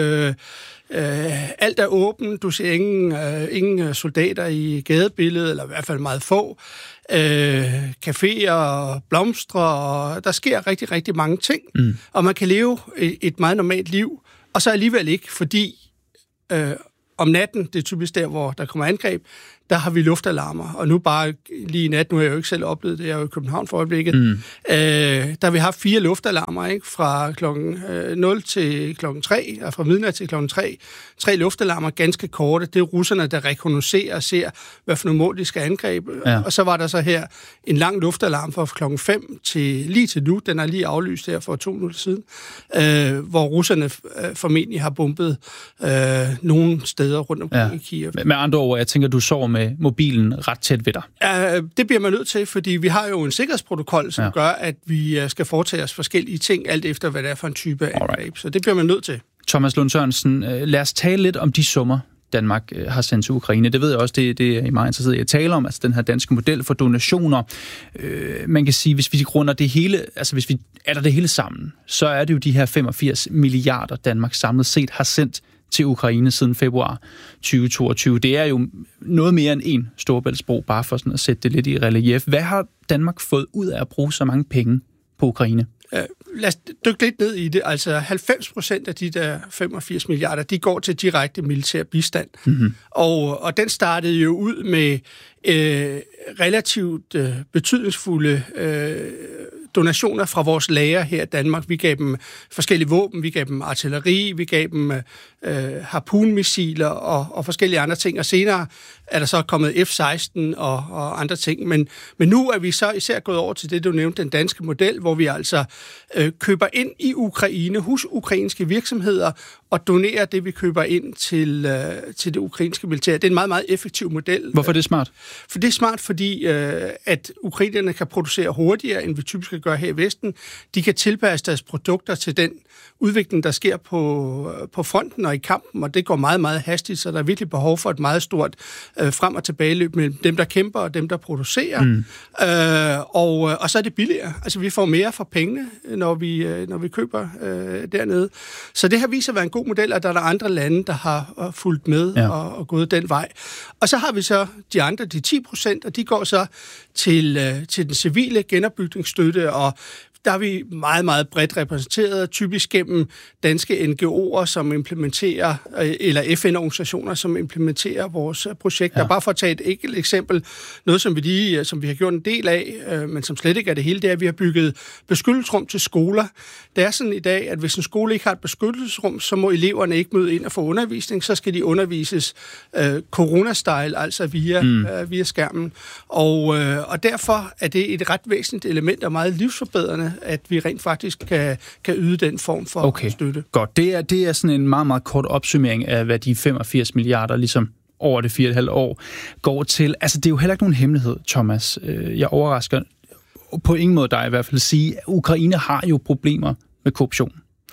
Alt er åbent, du ser ingen soldater i gadebilledet, eller i hvert fald meget få. Caféer, blomstre, og der sker rigtig, rigtig mange ting. Og man kan leve et meget normalt liv, og så alligevel ikke, fordi om natten, det er typisk der, hvor der kommer angreb, der har vi luftalarmer. Og nu bare lige i nat, nu har jeg jo ikke selv oplevet det, jeg er jo i København for øjeblikket, der vi har 4 luftalarmer, ikke? Fra klokken 0 til klokken 3, og fra midnat til klokken 3. 3 luftalarmer, ganske korte. Det er russerne, der rekognoserer og ser, hvad for nogle mål de skal angribe. Ja. Og så var der så her en lang luftalarm fra klokken 5 lige til nu. Den er lige aflyst her for 2 minutter siden, hvor russerne formentlig har bombet nogle steder rundt omkring i Kiev. Med andre ord, jeg tænker, du sover med mobilen ret tæt ved dig. Det bliver man nødt til, fordi vi har jo en sikkerhedsprotokol, som gør, at vi skal foretage os forskellige ting, alt efter hvad det er for en type angreb. Så det bliver man nødt til. Thomas Lund Sørensen, lad os tale lidt om de summer, Danmark har sendt til Ukraine. Det ved jeg også, det er meget interesseret i at tale om, altså den her danske model for donationer. Man kan sige, hvis vi runder det hele, altså hvis vi adder det hele sammen, så er det jo de her 85 milliarder, Danmark samlet set har sendt til Ukraine siden februar 2022. Det er jo noget mere end en Storebæltsbro, bare for sådan at sætte det lidt i relief. Hvad har Danmark fået ud af at bruge så mange penge på Ukraine? Lad os dykke lidt ned i det. Altså 90% af de der 85 milliarder, de går til direkte militær bistand. Mm-hmm. Og den startede jo ud med relativt betydningsfulde donationer fra vores lager her i Danmark. Vi gav dem forskellige våben, vi gav dem artilleri, vi gav dem harpunmissiler og forskellige andre ting. Og senere er der så kommet F-16 og andre ting. Men nu er vi så især gået over til det, du nævnte, den danske model, hvor vi altså køber ind i Ukraine hos ukrainske virksomheder og donerer det, vi køber ind til det ukrainske militær. Det er en meget, meget effektiv model. Hvorfor er det smart? For det er smart, fordi at ukrainerne kan producere hurtigere, end vi typisk kan gøre her i Vesten. De kan tilpasse deres produkter til den udvikling, der sker på fronten og i kampen, og det går meget, meget hastigt, så der er virkelig behov for et meget stort frem- og tilbageløb mellem dem, der kæmper og dem, der producerer. Og så er det billigere. Altså, vi får mere for pengene, når vi køber dernede. Så det her viser at være en god model, og der er der andre lande, der har fulgt med og gået den vej. Og så har vi så de andre, de 10%, og de går så til den civile genopbygningsstøtte, og der er vi meget, meget bredt repræsenteret, typisk gennem danske NGO'er, som implementerer, eller FN-organisationer, som implementerer vores projekter. Ja. Bare for at tage et enkelt eksempel, noget som vi har gjort en del af, men som slet ikke er det hele, det er, at vi har bygget beskyttelsesrum til skoler. Det er sådan i dag, at hvis en skole ikke har et beskyttelsesrum, så må eleverne ikke møde ind og få undervisning, så skal de undervises corona-style, altså via skærmen. Og derfor er det et ret væsentligt element og meget livsforbedrende, at vi rent faktisk kan yde den form for støtte. Godt. Det er sådan en meget, meget kort opsummering af, hvad de 85 milliarder ligesom over det 4,5 år går til. Altså, det er jo heller ikke nogen hemmelighed, Thomas. Jeg overrasker på ingen måde dig i hvert fald at sige, at Ukraine har jo problemer med korruption.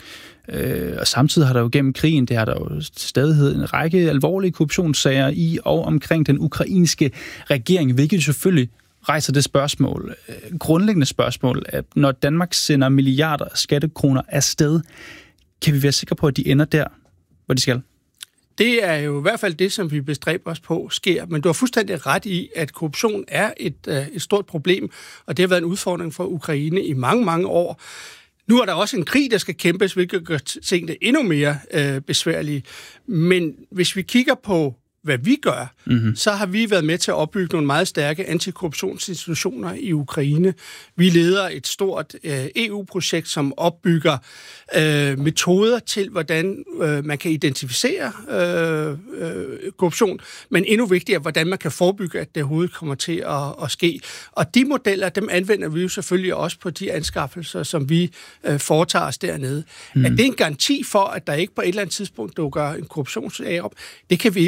Og samtidig har der jo gennem krigen, det har der jo stadighed en række alvorlige korruptionssager i og omkring den ukrainske regering, hvilket selvfølgelig rejser det spørgsmål, grundlæggende spørgsmål, at når Danmark sender milliarder af skattekroner afsted, kan vi være sikre på, at de ender der, hvor de skal? Det er jo i hvert fald det, som vi bestræber os på sker. Men du har fuldstændig ret i, at korruption er et stort problem, og det har været en udfordring for Ukraine i mange, mange år. Nu er der også en krig, der skal kæmpes, hvilket gør tingene endnu mere besværlige. Men hvis vi kigger på hvad vi gør, så har vi været med til at opbygge nogle meget stærke antikorruptionsinstitutioner i Ukraine. Vi leder et stort EU-projekt, som opbygger metoder til, hvordan man kan identificere korruption, men endnu vigtigere, hvordan man kan forebygge, at det overhovedet kommer til at ske. Og de modeller, dem anvender vi jo selvfølgelig også på de anskaffelser, som vi foretager os dernede. Er det en garanti for, at der ikke på et eller andet tidspunkt dukker en korruptionssag op? Det kan vi ikke udstede.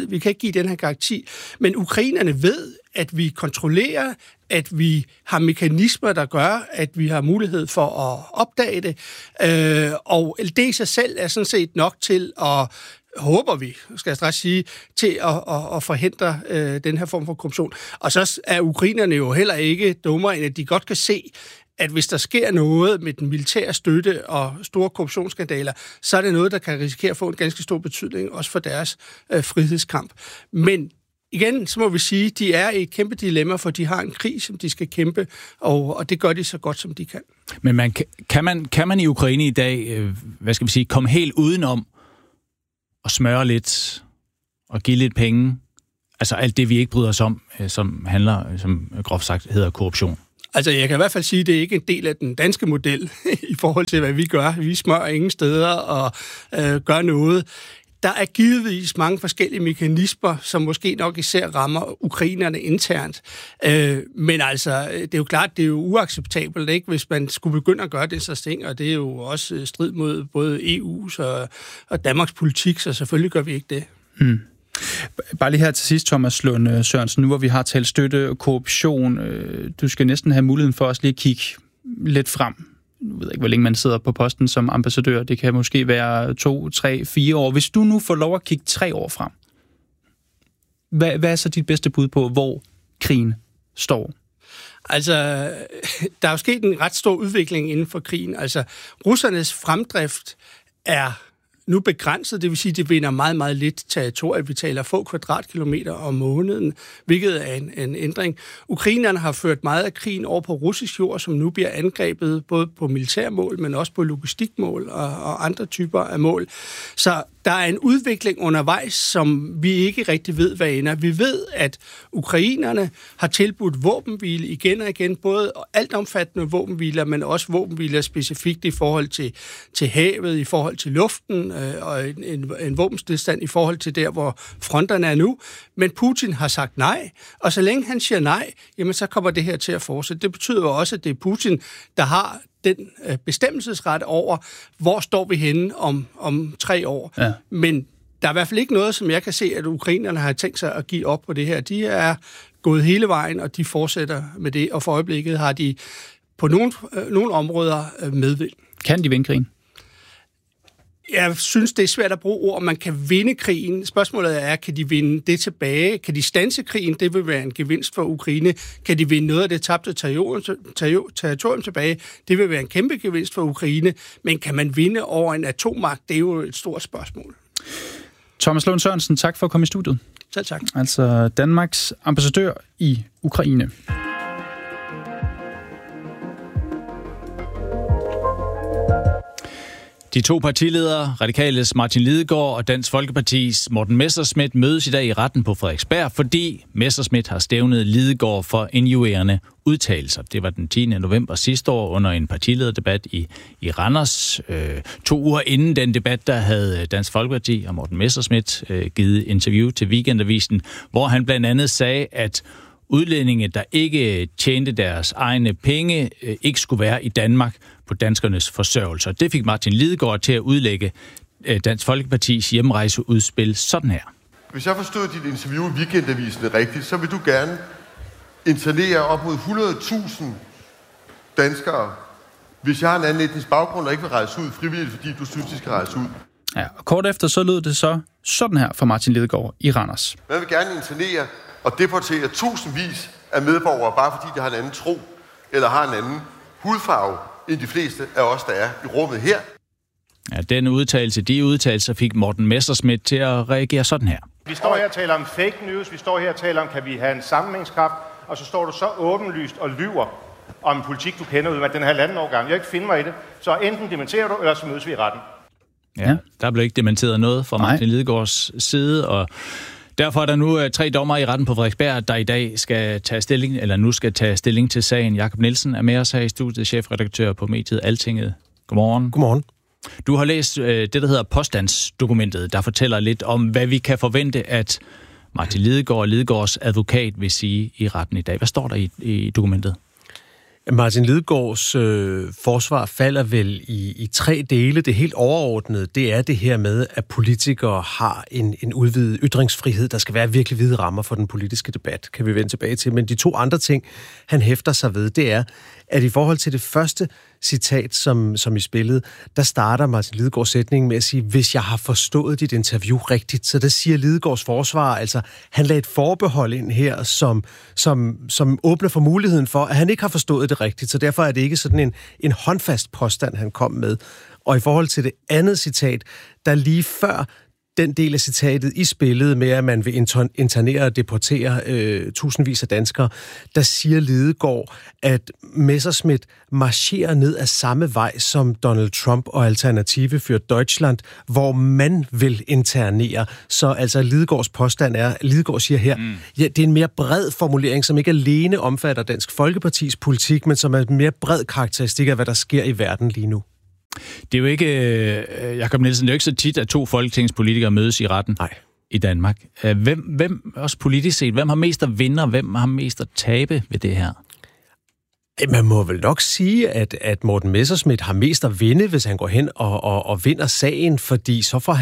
tid. Vi kan ikke give den her garanti. Men ukrainerne ved, at vi kontrollerer, at vi har mekanismer, der gør, at vi har mulighed for at opdage det. Og det i sig selv er sådan set nok til at, håber vi, skal jeg straks sige, til at forhindre den her form for korruption. Og så er ukrainerne jo heller ikke dummere, end at de godt kan se, at hvis der sker noget med den militære støtte og store korruptionsskandaler, så er det noget, der kan risikere at få en ganske stor betydning, også for deres frihedskamp. Men igen, så må vi sige, at de er i et kæmpe dilemma, for de har en krig, som de skal kæmpe, og det gør de så godt, som de kan. Men kan man i Ukraine i dag, komme helt udenom og smøre lidt og give lidt penge? Altså alt det, vi ikke bryder os om, som handler, som groft sagt hedder korruption. Altså, jeg kan i hvert fald sige, at det er ikke en del af den danske model i forhold til, hvad vi gør. Vi smører ingen steder og gør noget. Der er givetvis mange forskellige mekanismer, som måske nok især rammer ukrainerne internt. Men altså, det er jo klart, det er jo uacceptabelt, ikke, hvis man skulle begynde at gøre det så ting, og det er jo også strid mod både EU's og Danmarks politik, så selvfølgelig gør vi ikke det. Bare lige her til sidst, Thomas Lund Sørensen, nu hvor vi har talt støtte og korruption, du skal næsten have muligheden for os lige at kigge lidt frem. Jeg ved ikke, hvor længe man sidder på posten som ambassadør. Det kan måske være 2, 3, 4 år. Hvis du nu får lov at kigge 3 år frem, hvad er så dit bedste bud på, hvor krigen står? Altså, der er jo sket en ret stor udvikling inden for krigen. Altså, russernes fremdrift er nu begrænset, det vil sige, at de vinder meget, meget lidt territorium. Vi taler få kvadratkilometer om måneden, hvilket er en ændring. Ukrainerne har ført meget af krigen over på russisk jord, som nu bliver angrebet både på militærmål, men også på logistikmål og andre typer af mål. Så der er en udvikling undervejs, som vi ikke rigtig ved, hvad ender. Vi ved, at ukrainerne har tilbudt våbenhvile igen og igen, både altomfattende våbenhviler, men også våbenhviler specifikt i forhold til havet, i forhold til luften, og en våbenstilstand i forhold til der, hvor fronterne er nu. Men Putin har sagt nej, og så længe han siger nej, jamen så kommer det her til at fortsætte. Det betyder jo også, at det er Putin, der har den bestemmelsesret over, hvor står vi henne om 3 år. Ja. Men der er i hvert fald ikke noget, som jeg kan se, at ukrainerne har tænkt sig at give op på det her. De er gået hele vejen, og de fortsætter med det, og for øjeblikket har de på nogle områder medvind. Kan de vinde krigen? Jeg synes, det er svært at bruge ord, man kan vinde krigen. Spørgsmålet er, kan de vinde det tilbage? Kan de standse krigen? Det vil være en gevinst for Ukraine. Kan de vinde noget af det tabte territorium tilbage? Det vil være en kæmpe gevinst for Ukraine. Men kan man vinde over en atommagt? Det er jo et stort spørgsmål. Thomas Lund Sørensen, tak for at komme i studiet. Selv tak. Altså Danmarks ambassadør i Ukraine. De 2 partiledere, Radikales Martin Lidegaard og Dansk Folkepartis Morten Messerschmidt, mødes i dag i retten på Frederiksberg, fordi Messerschmidt har stævnet Lidegaard for injurierende udtalelser. Det var den 10. november sidste år under en partilederdebat i Randers. 2 uger inden den debat, der havde Dansk Folkeparti og Morten Messerschmidt givet interview til Weekendavisen, hvor han blandt andet sagde, at udlændinge, der ikke tjente deres egne penge, ikke skulle være i Danmark på danskernes forsørgelser. Det fik Martin Lidegaard til at udlægge Dansk Folkepartis hjemrejseudspil sådan her. Hvis jeg forstod dit interview i Weekendavisen rigtigt, så vil du gerne internere op mod 100.000 danskere, hvis jeg har en anden etnisk baggrund og ikke vil rejse ud frivilligt, fordi du synes, de skal rejse ud. Ja, og kort efter så lød det så sådan her fra Martin Lidegaard i Randers. Man vil gerne internere og deportere tusindvis af medborgere, bare fordi de har en anden tro eller har en anden hudfarve end de fleste af os, der er i rummet her. Ja, de udtalelser fik Morten Messerschmidt til at reagere sådan her. Vi står her og taler om fake news, vi står her og taler om, kan vi have en sammenhængskraft, og så står du så åbenlyst og lyver om en politik, du kender ud med den her 1,5 år gammel. Jeg ikke finde mig i det, så enten dementerer du, eller så mødes vi i retten. Ja, der blev ikke dementeret noget fra Martin Lidegaards side, og derfor er der nu 3 dommere i retten på Frederiksberg, der i dag skal tage stilling, eller nu skal tage stilling til sagen. Jakob Nielsen er med os her i studiet, chefredaktør på mediet Altinget. Godmorgen. Godmorgen. Du har læst det, der hedder påstandsdokumentet, der fortæller lidt om, hvad vi kan forvente, at Martin Lidegaard og Lidegaards advokat vil sige i retten i dag. Hvad står der i dokumentet? Martin Lidegaards forsvar falder vel i 3 dele. Det helt overordnede, det er det her med, at politikere har en udvidet ytringsfrihed. Der skal være virkelig vide rammer for den politiske debat, kan vi vende tilbage til. Men de 2 andre ting, han hæfter sig ved, det er, at i forhold til det første citat, som i spillet, der starter Martin Lidegaards sætningen med at sige, hvis jeg har forstået dit interview rigtigt. Så der siger Lidegaards forsvarer, altså han lagde et forbehold ind her, som åbner for muligheden for, at han ikke har forstået det rigtigt. Så derfor er det ikke sådan en håndfast påstand, han kom med. Og i forhold til det andet citat, der lige før den del af citatet i spillet med, at man vil internere og deportere tusindvis af danskere, der siger Lidegaard, at Messerschmidt marcherer ned ad samme vej som Donald Trump og Alternative für Deutschland, hvor man vil internere. Så altså Lidegaards påstand er, Lidegaard siger her, ja, det er en mere bred formulering, som ikke alene omfatter Dansk Folkepartis politik, men som er en mere bred karakteristik af, hvad der sker i verden lige nu. Det er jo ikke, Jakob Nielsen, det er jo ikke så tit, at 2 folketingspolitikere mødes i retten i Danmark. Hvem, også politisk set, hvem har mest at vinde, og hvem har mest at tabe ved det her? Man må vel nok sige, at Morten Messerschmidt har mest at vinde, hvis han går hen og vinder sagen, fordi så får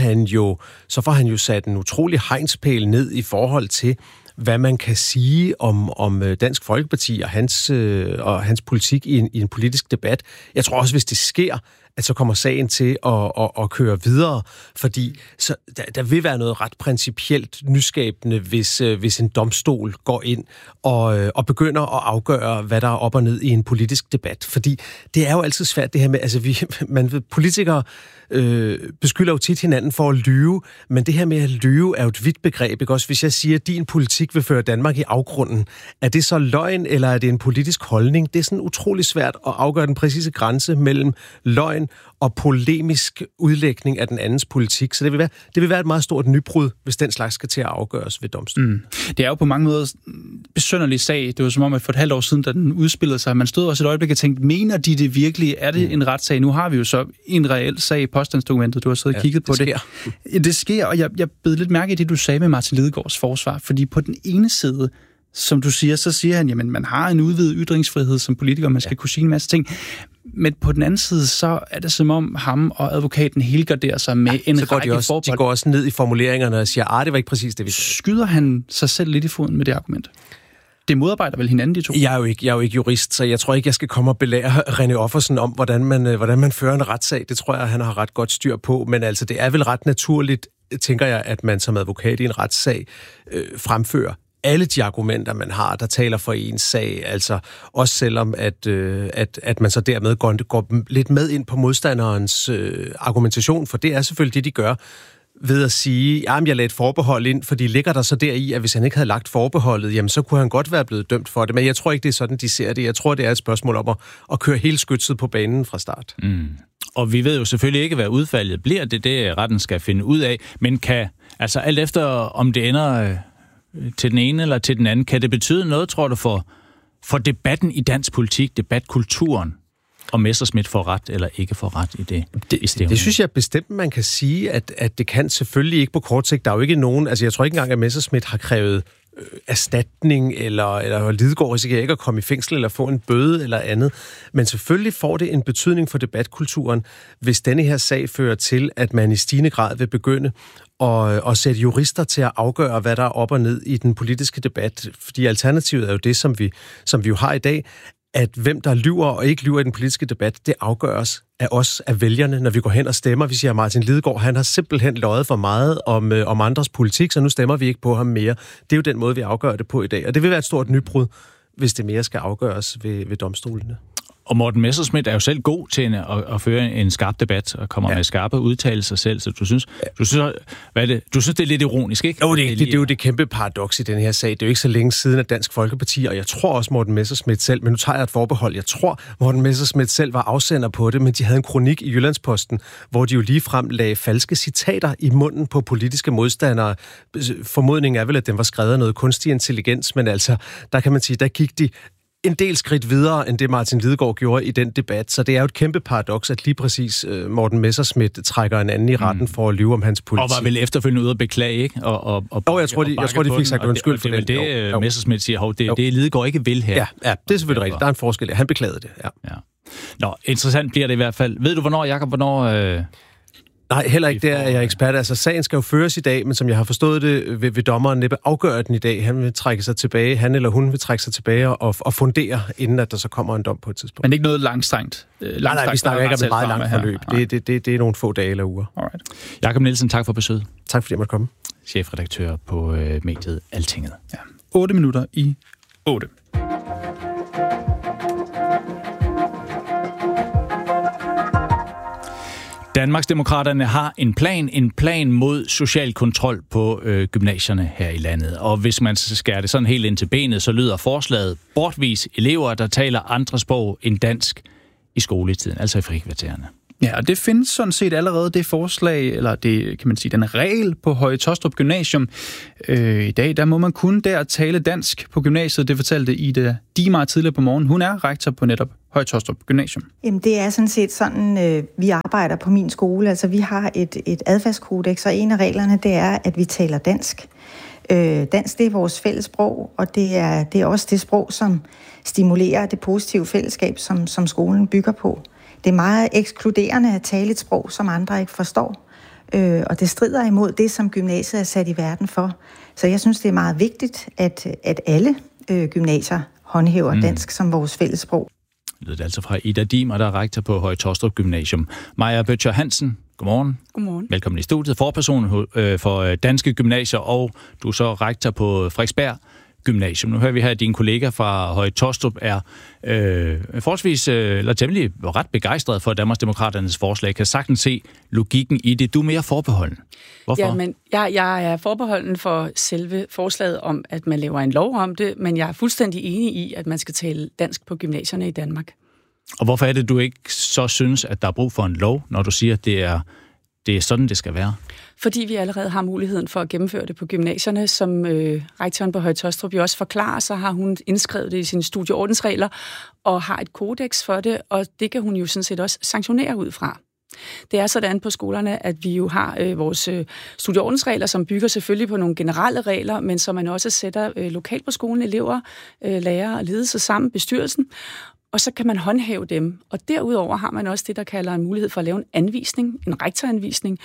han jo sat en utrolig hegnspæl ned i forhold til, hvad man kan sige om Dansk Folkeparti og hans politik i en politisk debat. Jeg tror også, hvis det sker, at så kommer sagen til at køre videre, fordi så der vil være noget ret principielt nyskabende, hvis en domstol går ind og begynder at afgøre, hvad der er op og ned i en politisk debat. Fordi det er jo altid svært det her med, altså politikere beskylder jo tit hinanden for at lyve, men det her med at lyve er jo et vidt begreb, ikke også? Hvis jeg siger, at din politik vil føre Danmark i afgrunden, er det så løgn, eller er det en politisk holdning? Det er sådan utrolig svært at afgøre den præcise grænse mellem løgn og polemisk udlægning af den andens politik. Så det vil være et meget stort nybrud, hvis den slags skal til at afgøres ved domstolen. Det er jo på mange måder besynderlig sag. Det var som om, at for et halvt år siden, da den udspillede sig, man stod også et øjeblik og tænkte, mener de det virkelig? Er det en retssag? Nu har vi jo så en reel sag i påstandsdokumentet. Du har siddet og kigget på det. Det sker, og jeg bed lidt mærke i det, du sagde med Martin Lidegaards forsvar. Fordi på den ene side, som du siger, så siger han, jamen man har en udvidet ytringsfrihed som politiker, man skal kunne sige en masse ting. Men på den anden side, så er det som om ham og advokaten helgarderer sig med en række forbehold. De går også ned i formuleringerne og siger, det var ikke præcis det, vi sagde. Skyder han sig selv lidt i foden med det argument? Det modarbejder vel hinanden, de 2? Jeg er jo ikke jurist, så jeg tror ikke, jeg skal komme og belære René Offersen om, hvordan man fører en retssag. Det tror jeg, han har ret godt styr på. Men altså, det er vel ret naturligt, tænker jeg, at man som advokat i en retssag fremfører alle de argumenter, man har, der taler for ens sag, altså også selvom, at man så dermed går lidt med ind på modstanderens argumentation, for det er selvfølgelig det, de gør, ved at sige, jamen jeg lagde et forbehold ind, fordi ligger der så deri, at hvis han ikke havde lagt forbeholdet, jamen så kunne han godt være blevet dømt for det, men jeg tror ikke, det er sådan, de ser det. Jeg tror, det er et spørgsmål om at køre hele skytset på banen fra start. Og vi ved jo selvfølgelig ikke, hvad udfaldet bliver. Det retten skal finde ud af, men kan, altså alt efter om det ender til den ene eller til den anden, kan det betyde noget, tror du, for debatten i dansk politik, debatkulturen, om Messerschmidt får ret eller ikke får ret i det? Det synes jeg bestemt, man kan sige, at det kan selvfølgelig ikke på kort sigt. Der er jo ikke nogen, altså jeg tror ikke engang, at Messerschmidt har krævet erstatning, eller Lidegaard risikerer ikke at komme i fængsel, eller få en bøde, eller andet. Men selvfølgelig får det en betydning for debatkulturen, hvis denne her sag fører til, at man i stigende grad vil begynde at sætte jurister til at afgøre, hvad der er op og ned i den politiske debat. Fordi alternativet er jo det, som vi jo har i dag, at hvem der lyver og ikke lyver i den politiske debat, det afgøres af os, af vælgerne, når vi går hen og stemmer. Vi siger, at Martin Lidegaard, han har simpelthen løjet for meget om andres politik, så nu stemmer vi ikke på ham mere. Det er jo den måde, vi afgør det på i dag. Og det vil være et stort nybrud, hvis det mere skal afgøres ved domstolene. Og Morten Messerschmidt er jo selv god til at føre en skarp debat og kommer med skarpe udtalelser selv, så du synes, det er lidt ironisk, ikke? Jo, det er jo det kæmpe paradoks i den her sag. Det er jo ikke så længe siden, at Dansk Folkeparti, og jeg tror også Morten Messerschmidt selv, men nu tager jeg et forbehold, jeg tror Morten Messerschmidt selv var afsender på det, men de havde en kronik i Jyllandsposten, hvor de jo ligefrem lagde falske citater i munden på politiske modstandere. Formodningen er vel, at den var skrevet af noget kunstig intelligens, men altså, der kan man sige, der gik de en del skridt videre, end det Martin Lidegaard gjorde i den debat. Så det er jo et kæmpe paradoks, at lige præcis Morten Messerschmidt trækker en anden i retten for at lyve om hans politik. Og var vel efterfølgende ude at beklage, ikke? Jeg tror, de fik sagt undskyld for det. Det er det, Messerschmidt siger, det Lidegaard ikke vil her. Ja, det er selvfølgelig rigtigt. Der er en forskel. Han beklagede det, ja. Nå, interessant bliver det i hvert fald. Ved du, hvornår, Jacob, Nej, heller ikke, det er jeg ekspert. Altså, sagen skal jo føres i dag, men som jeg har forstået det, vil dommeren næppe afgøre den i dag. Han vil trække sig tilbage, han eller hun vil trække sig tilbage og fundere, inden at der så kommer en dom på et tidspunkt. Men ikke noget langstrækt? Nej, vi snakker ikke om et meget langt forløb. Det er nogle få dage eller uger. Alright. Jacob Nielsen, tak for besøget. Tak fordi jeg måtte komme. Chefredaktør på mediet Altinget. Ja. 8 minutter i 8. Danmarksdemokraterne har en plan mod social kontrol på gymnasierne her i landet. Og hvis man skærer det sådan helt ind til benet, så lyder forslaget bortvis elever, der taler andre sprog end dansk i skoletiden, altså i frikvartererne. Ja, og det findes sådan set allerede det forslag, eller det kan man sige, den regel på Høje Taastrup Gymnasium. I dag, der må man kun der tale dansk på gymnasiet. Det fortalte Ida Dimar tidligere på morgen. Hun er rektor på netop Høje Taastrup Gymnasium. Jamen, det er sådan set sådan, vi arbejder på min skole. Altså, vi har et adfærdskodex, og en af reglerne, det er, at vi taler dansk. Dansk, det er vores fælles sprog, og det er også det sprog, som stimulerer det positive fællesskab, som skolen bygger på. Det er meget ekskluderende at tale et sprog, som andre ikke forstår, og det strider imod det, som gymnasiet er sat i verden for. Så jeg synes, det er meget vigtigt, at alle gymnasier håndhæver dansk som vores fælles sprog. Det er altså fra Ida Dimar, der er rektor på Høje Taastrup Gymnasium. Maja Bøtcher Hansen, godmorgen. Godmorgen. Velkommen i studiet. Forperson for Danske Gymnasier, og du er så rektor på Frederiksberg Gymnasium. Nu hører vi her, at din kollega fra Høje Taastrup er forholdsvis, eller temmelig ret begejstret for Danmarksdemokraternes forslag. Kan sagtens se logikken i det. Du er mere forbeholden. Hvorfor? Jamen, jeg er forbeholden for selve forslaget om, at man laver en lov om det, men jeg er fuldstændig enig i, at man skal tale dansk på gymnasierne i Danmark. Og hvorfor er det, du ikke så synes, at der er brug for en lov, når du siger, at det er sådan, det skal være? Fordi vi allerede har muligheden for at gennemføre det på gymnasierne, som rektoren på Høje Taastrup jo også forklarer, så har hun indskrevet det i sine studieordensregler og har et kodeks for det, og det kan hun jo sådan set også sanktionere ud fra. Det er sådan på skolerne, at vi jo har vores studieordensregler, som bygger selvfølgelig på nogle generelle regler, men som man også sætter lokalt på skolen, elever, lærere og ledelse sammen, bestyrelsen, og så kan man håndhæve dem. Og derudover har man også det, der kalder en mulighed for at lave en anvisning, en rektoranvisning,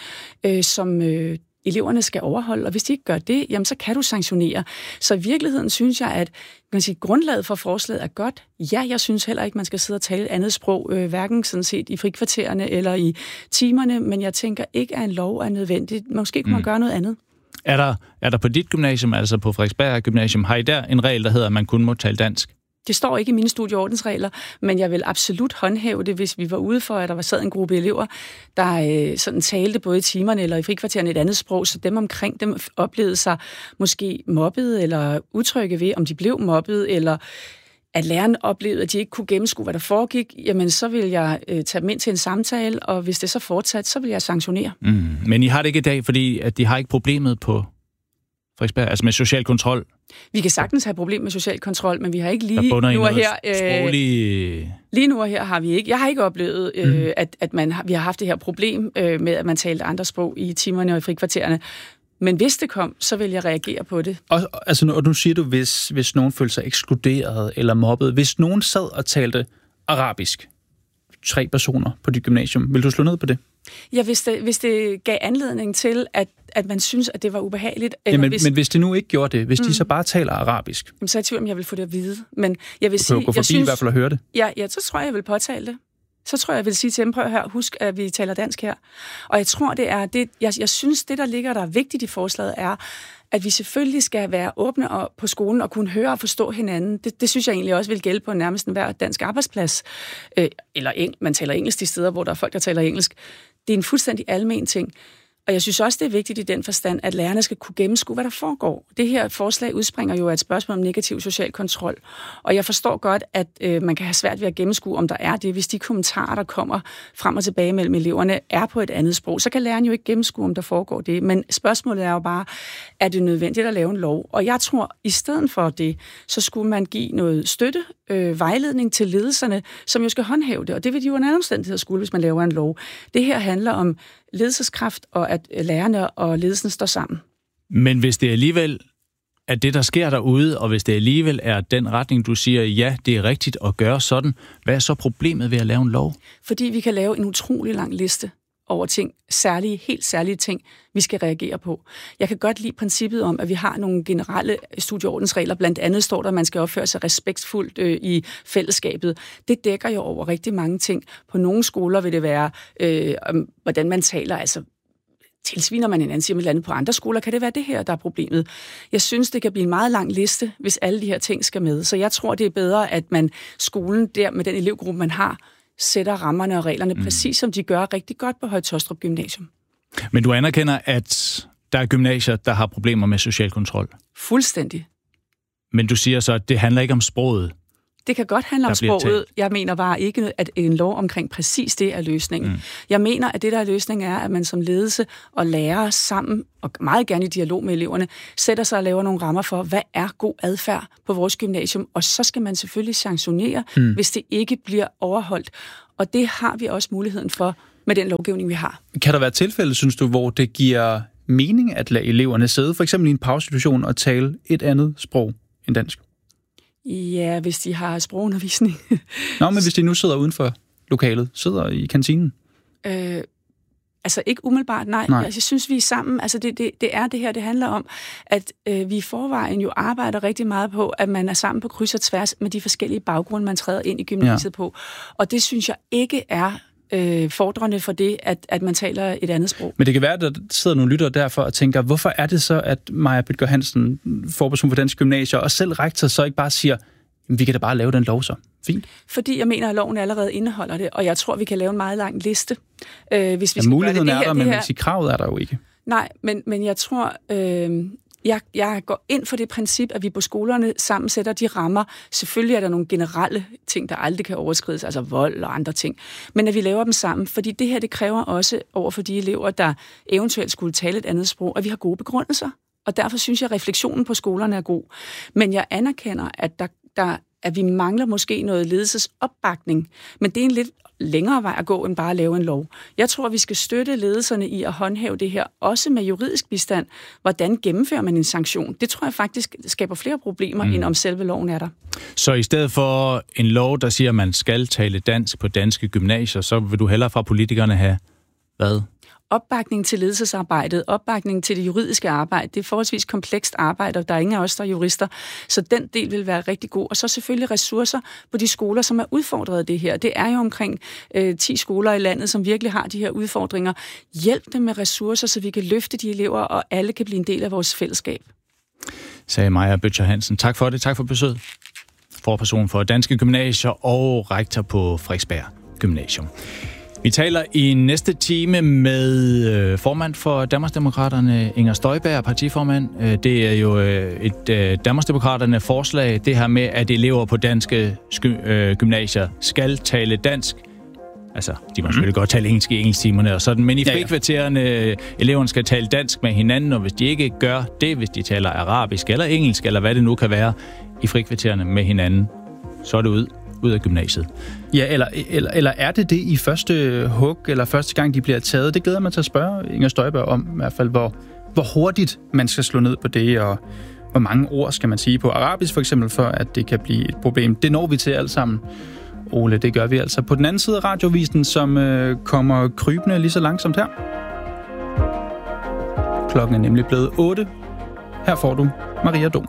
som eleverne skal overholde. Og hvis de ikke gør det, jamen så kan du sanktionere. Så i virkeligheden synes jeg, at grundlaget for forslaget er godt. Ja, jeg synes heller ikke, man skal sidde og tale et andet sprog, hverken sådan set i frikvartererne eller i timerne, men jeg tænker ikke, at en lov er nødvendigt. Måske kunne man gøre noget andet. Er der på dit gymnasium, altså på Frederiksberg Gymnasium, har I der en regel, der hedder, at man kun må tale dansk? Det står ikke i mine studieordensregler, men jeg vil absolut håndhæve det, hvis vi var ude for, at der var sad en gruppe elever, der sådan talte både i timerne eller i frikvartererne et andet sprog, så dem omkring dem oplevede sig måske mobbet eller utrygge ved, om de blev mobbet, eller at læreren oplevede, at de ikke kunne gennemskue, hvad der foregik, jamen så vil jeg tage dem ind til en samtale, og hvis det så fortsat, så vil jeg sanktionere. Men I har det ikke i dag, fordi at de har ikke problemet på Frederiksberg, altså med social kontrol? Vi kan sagtens have problemer med social kontrol, men vi har ikke lige nu og her... Lige nu og her har vi ikke. Jeg har ikke oplevet, at vi har haft det her problem med, at man talte andre sprog i timerne og i frikvartererne. Men hvis det kom, så vil jeg reagere på det. Og nu siger du, hvis nogen følte sig ekskluderet eller mobbet. Hvis nogen sad og talte arabisk, 3 personer på dit gymnasium, vil du slå ned på det? Ja, hvis det gav anledning til, at man synes, at det var ubehageligt. Eller men hvis det nu ikke gjorde det, hvis de så bare taler arabisk? Så er jeg tvivl, om jeg vil få det at vide. Men jeg vil sige, gå forbi i hvert fald og høre det? Ja, så tror jeg vil påtale det. Så tror jeg vil sige til dem, prøv at høre, husk, at vi taler dansk her. Og jeg tror, det er det. Jeg synes, det der ligger, der er vigtigt i forslaget, er, at vi selvfølgelig skal være åbne på skolen og kunne høre og forstå hinanden. Det synes jeg egentlig også vil gælde på nærmest enhver dansk arbejdsplads. Eller man taler engelsk de steder, hvor der er folk, der taler engelsk. Det er en fuldstændig almen ting. Og jeg synes også, det er vigtigt i den forstand, at lærerne skal kunne gennemskue, hvad der foregår. Det her forslag udspringer jo af et spørgsmål om negativ social kontrol. Og jeg forstår godt, at man kan have svært ved at gennemskue, om der er det. Hvis de kommentarer, der kommer frem og tilbage mellem eleverne, er på et andet sprog, så kan læreren jo ikke gennemskue, om der foregår det. Men spørgsmålet er jo bare, er det nødvendigt at lave en lov? Og jeg tror, i stedet for det, så skulle man give noget støtte, vejledning til ledelserne, som jo skal håndhæve det. Og det vil de jo en anden omstændighed skulle, hvis man laver en lov. Det her handler om ledelseskraft, og at lærerne og ledelsen står sammen. Men hvis det alligevel er det, der sker derude, og hvis det alligevel er den retning, du siger, ja, det er rigtigt at gøre sådan, hvad er så problemet ved at lave en lov? Fordi vi kan lave en utrolig lang liste over ting, helt særlige ting, vi skal reagere på. Jeg kan godt lide princippet om, at vi har nogle generelle studieordensregler. Blandt andet står der, at man skal opføre sig respektfuldt i fællesskabet. Det dækker jo over rigtig mange ting. På nogle skoler vil det være, hvordan man taler, altså tilsviner man hinanden, siger man et eller andet. På andre skoler kan det være det her, der er problemet. Jeg synes, det kan blive en meget lang liste, hvis alle de her ting skal med. Så jeg tror, det er bedre, at man skolen der med den elevgruppe, man har, sætter rammerne og reglerne præcis som de gør rigtig godt på Høje Taastrup Gymnasium. Men du anerkender, at der er gymnasier, der har problemer med social kontrol? Fuldstændig. Men du siger så, at det handler ikke om sproget? Det kan godt handle om sproget. Jeg mener bare ikke, at en lov omkring præcis det er løsningen. Jeg mener, at det, der er løsningen, er, at man som ledelse og lærer sammen, og meget gerne i dialog med eleverne, sætter sig og laver nogle rammer for, hvad er god adfærd på vores gymnasium, og så skal man selvfølgelig sanktionere, hvis det ikke bliver overholdt. Og det har vi også muligheden for med den lovgivning, vi har. Kan der være tilfælde, synes du, hvor det giver mening at lade eleverne sidde, for eksempel i en pausesituation, og tale et andet sprog end dansk? Ja, hvis de har sprogundervisning. Nå, men hvis de nu sidder uden for lokalet, sidder i kantinen? Altså ikke umiddelbart, nej. Jeg synes, vi er sammen. Altså det er det her, det handler om, at vi i forvejen jo arbejder rigtig meget på, at man er sammen på kryds og tværs med de forskellige baggrunde, man træder ind i gymnasiet på. Og det synes jeg ikke er fordrende for det, at man taler et andet sprog. Men det kan være, at der sidder nogle lyttere derfor og tænker, hvorfor er det så, at Maja Bødker Hansen, forperson for Dansk Gymnasier, og selv rektor så ikke bare siger, vi kan da bare lave den lov så. Fint. Fordi jeg mener, at loven allerede indeholder det, og jeg tror, vi kan lave en meget lang liste. Hvis vi skal muligheden gøre det. Er der, men man siger, kravet er der jo ikke. Nej, men jeg tror... Jeg går ind for det princip, at vi på skolerne sammen sætter de rammer. Selvfølgelig er der nogle generelle ting, der aldrig kan overskrides, altså vold og andre ting. Men at vi laver dem sammen, fordi det her, det kræver også over for de elever, der eventuelt skulle tale et andet sprog, at vi har gode begrundelser. Og derfor synes jeg, at refleksionen på skolerne er god. Men jeg anerkender, at vi mangler måske noget ledelsesopbakning. Men det er en lidt længere vej at gå, end bare at lave en lov. Jeg tror, vi skal støtte ledelserne i at håndhæve det her, også med juridisk bistand. Hvordan gennemfører man en sanktion? Det tror jeg faktisk skaber flere problemer, end om selve loven er der. Så i stedet for en lov, der siger, at man skal tale dansk på danske gymnasier, så vil du hellere fra politikerne have hvad? Opbakning til ledelsesarbejdet, opbakning til det juridiske arbejde. Det er forholdsvis komplekst arbejde, og der er ingen af os, der er jurister. Så den del vil være rigtig god. Og så selvfølgelig ressourcer på de skoler, som er udfordret af det her. Det er jo omkring 10 skoler i landet, som virkelig har de her udfordringer. Hjælp dem med ressourcer, så vi kan løfte de elever, og alle kan blive en del af vores fællesskab. Sagde Maja Bødker Hansen. Tak for det. Tak for besøget. Forperson for Danske Gymnasier og rektor på Frederiksberg Gymnasium. Vi taler i næste time med formand for Danmarksdemokraterne, Inger Støjberg, partiformand. Det er jo et Danmarksdemokraterne forslag, det her med, at elever på danske gymnasier skal tale dansk. Altså, de må selvfølgelig godt tale engelsk i engelsktimerne og sådan, men i frikvartererne, eleverne skal tale dansk med hinanden, og hvis de ikke gør det, hvis de taler arabisk eller engelsk, eller hvad det nu kan være, i frikvartererne med hinanden, så er det ud af gymnasiet. Ja, eller er det i første hug, eller første gang, de bliver taget? Det glæder mig til at spørge Inger Støjberg om, i hvert fald, hvor hurtigt man skal slå ned på det, og hvor mange ord skal man sige på arabisk, for eksempel, for at det kan blive et problem. Det når vi til alt sammen, Ole. Det gør vi altså på den anden side af radiovisen, som kommer krybende lige så langsomt her. Klokken er nemlig blevet 8. Her får du Maria Dom.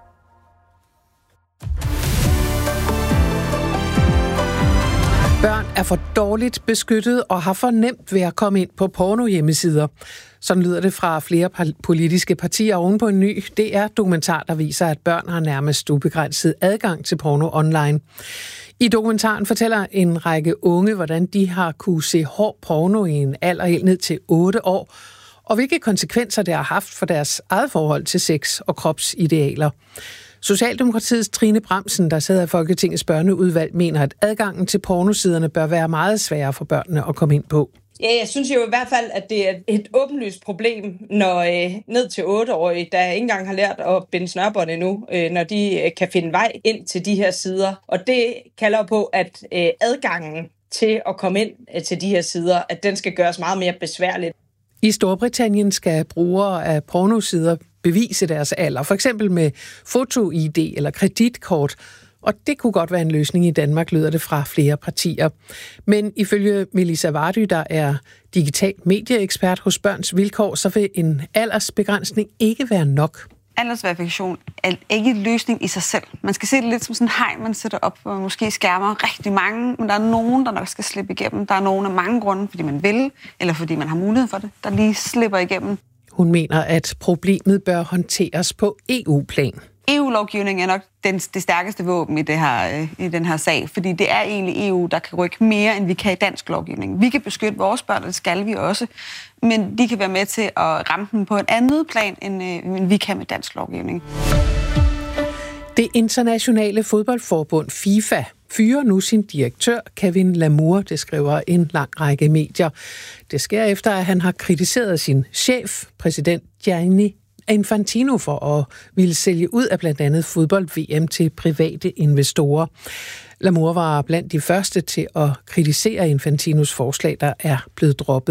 Børn er for dårligt beskyttet og har for nemt ved at komme ind på porno-hjemmesider. Sådan lyder det fra flere politiske partier oven på en ny DR-dokumentar, der viser, at børn har nærmest ubegrænset adgang til porno online. I dokumentaren fortæller en række unge, hvordan de har kunne se hård porno i en alder helt ned til 8 år, og hvilke konsekvenser det har haft for deres eget forhold til sex og kropsidealer. Socialdemokratiets Trine Bramsen, der sidder i Folketingets børneudvalg, mener, at adgangen til pornosiderne bør være meget sværere for børnene at komme ind på. Ja, jeg synes jo i hvert fald, at det er et åbenlyst problem, når ned til 8-årige, der ikke engang har lært at binde snørbånd endnu, når de kan finde vej ind til de her sider. Og det kalder på, at adgangen til at komme ind til de her sider, at den skal gøres meget mere besværligt. I Storbritannien skal brugere af pornosider bevise deres alder, for eksempel med foto-ID eller kreditkort. Og det kunne godt være en løsning i Danmark, lyder det fra flere partier. Men ifølge Melissa Vardy, der er digital medieekspert hos Børns Vilkår, så vil en aldersbegrænsning ikke være nok. Aldersverifikation er ikke en løsning i sig selv. Man skal se det lidt som sådan en hegn, man sætter op, hvor man måske skærmer rigtig mange, men der er nogen, der nok skal slippe igennem. Der er nogen af mange grunde, fordi man vil, eller fordi man har mulighed for det, der lige slipper igennem. Hun mener, at problemet bør håndteres på EU-plan. EU-lovgivning er nok det stærkeste våben i den her sag, fordi det er egentlig EU, der kan rykke mere, end vi kan i dansk lovgivning. Vi kan beskytte vores børn, og det skal vi også, men de kan være med til at ramme dem på et andet plan, end vi kan med dansk lovgivning. Det internationale fodboldforbund FIFA fyrer nu sin direktør, Kevin Lamour, det skriver en lang række medier. Det sker efter, at han har kritiseret sin chef, præsident Gianni Infantino, for at ville sælge ud af blandt andet fodbold-VM til private investorer. Lamour var blandt de første til at kritisere Infantinos forslag, der er blevet droppet.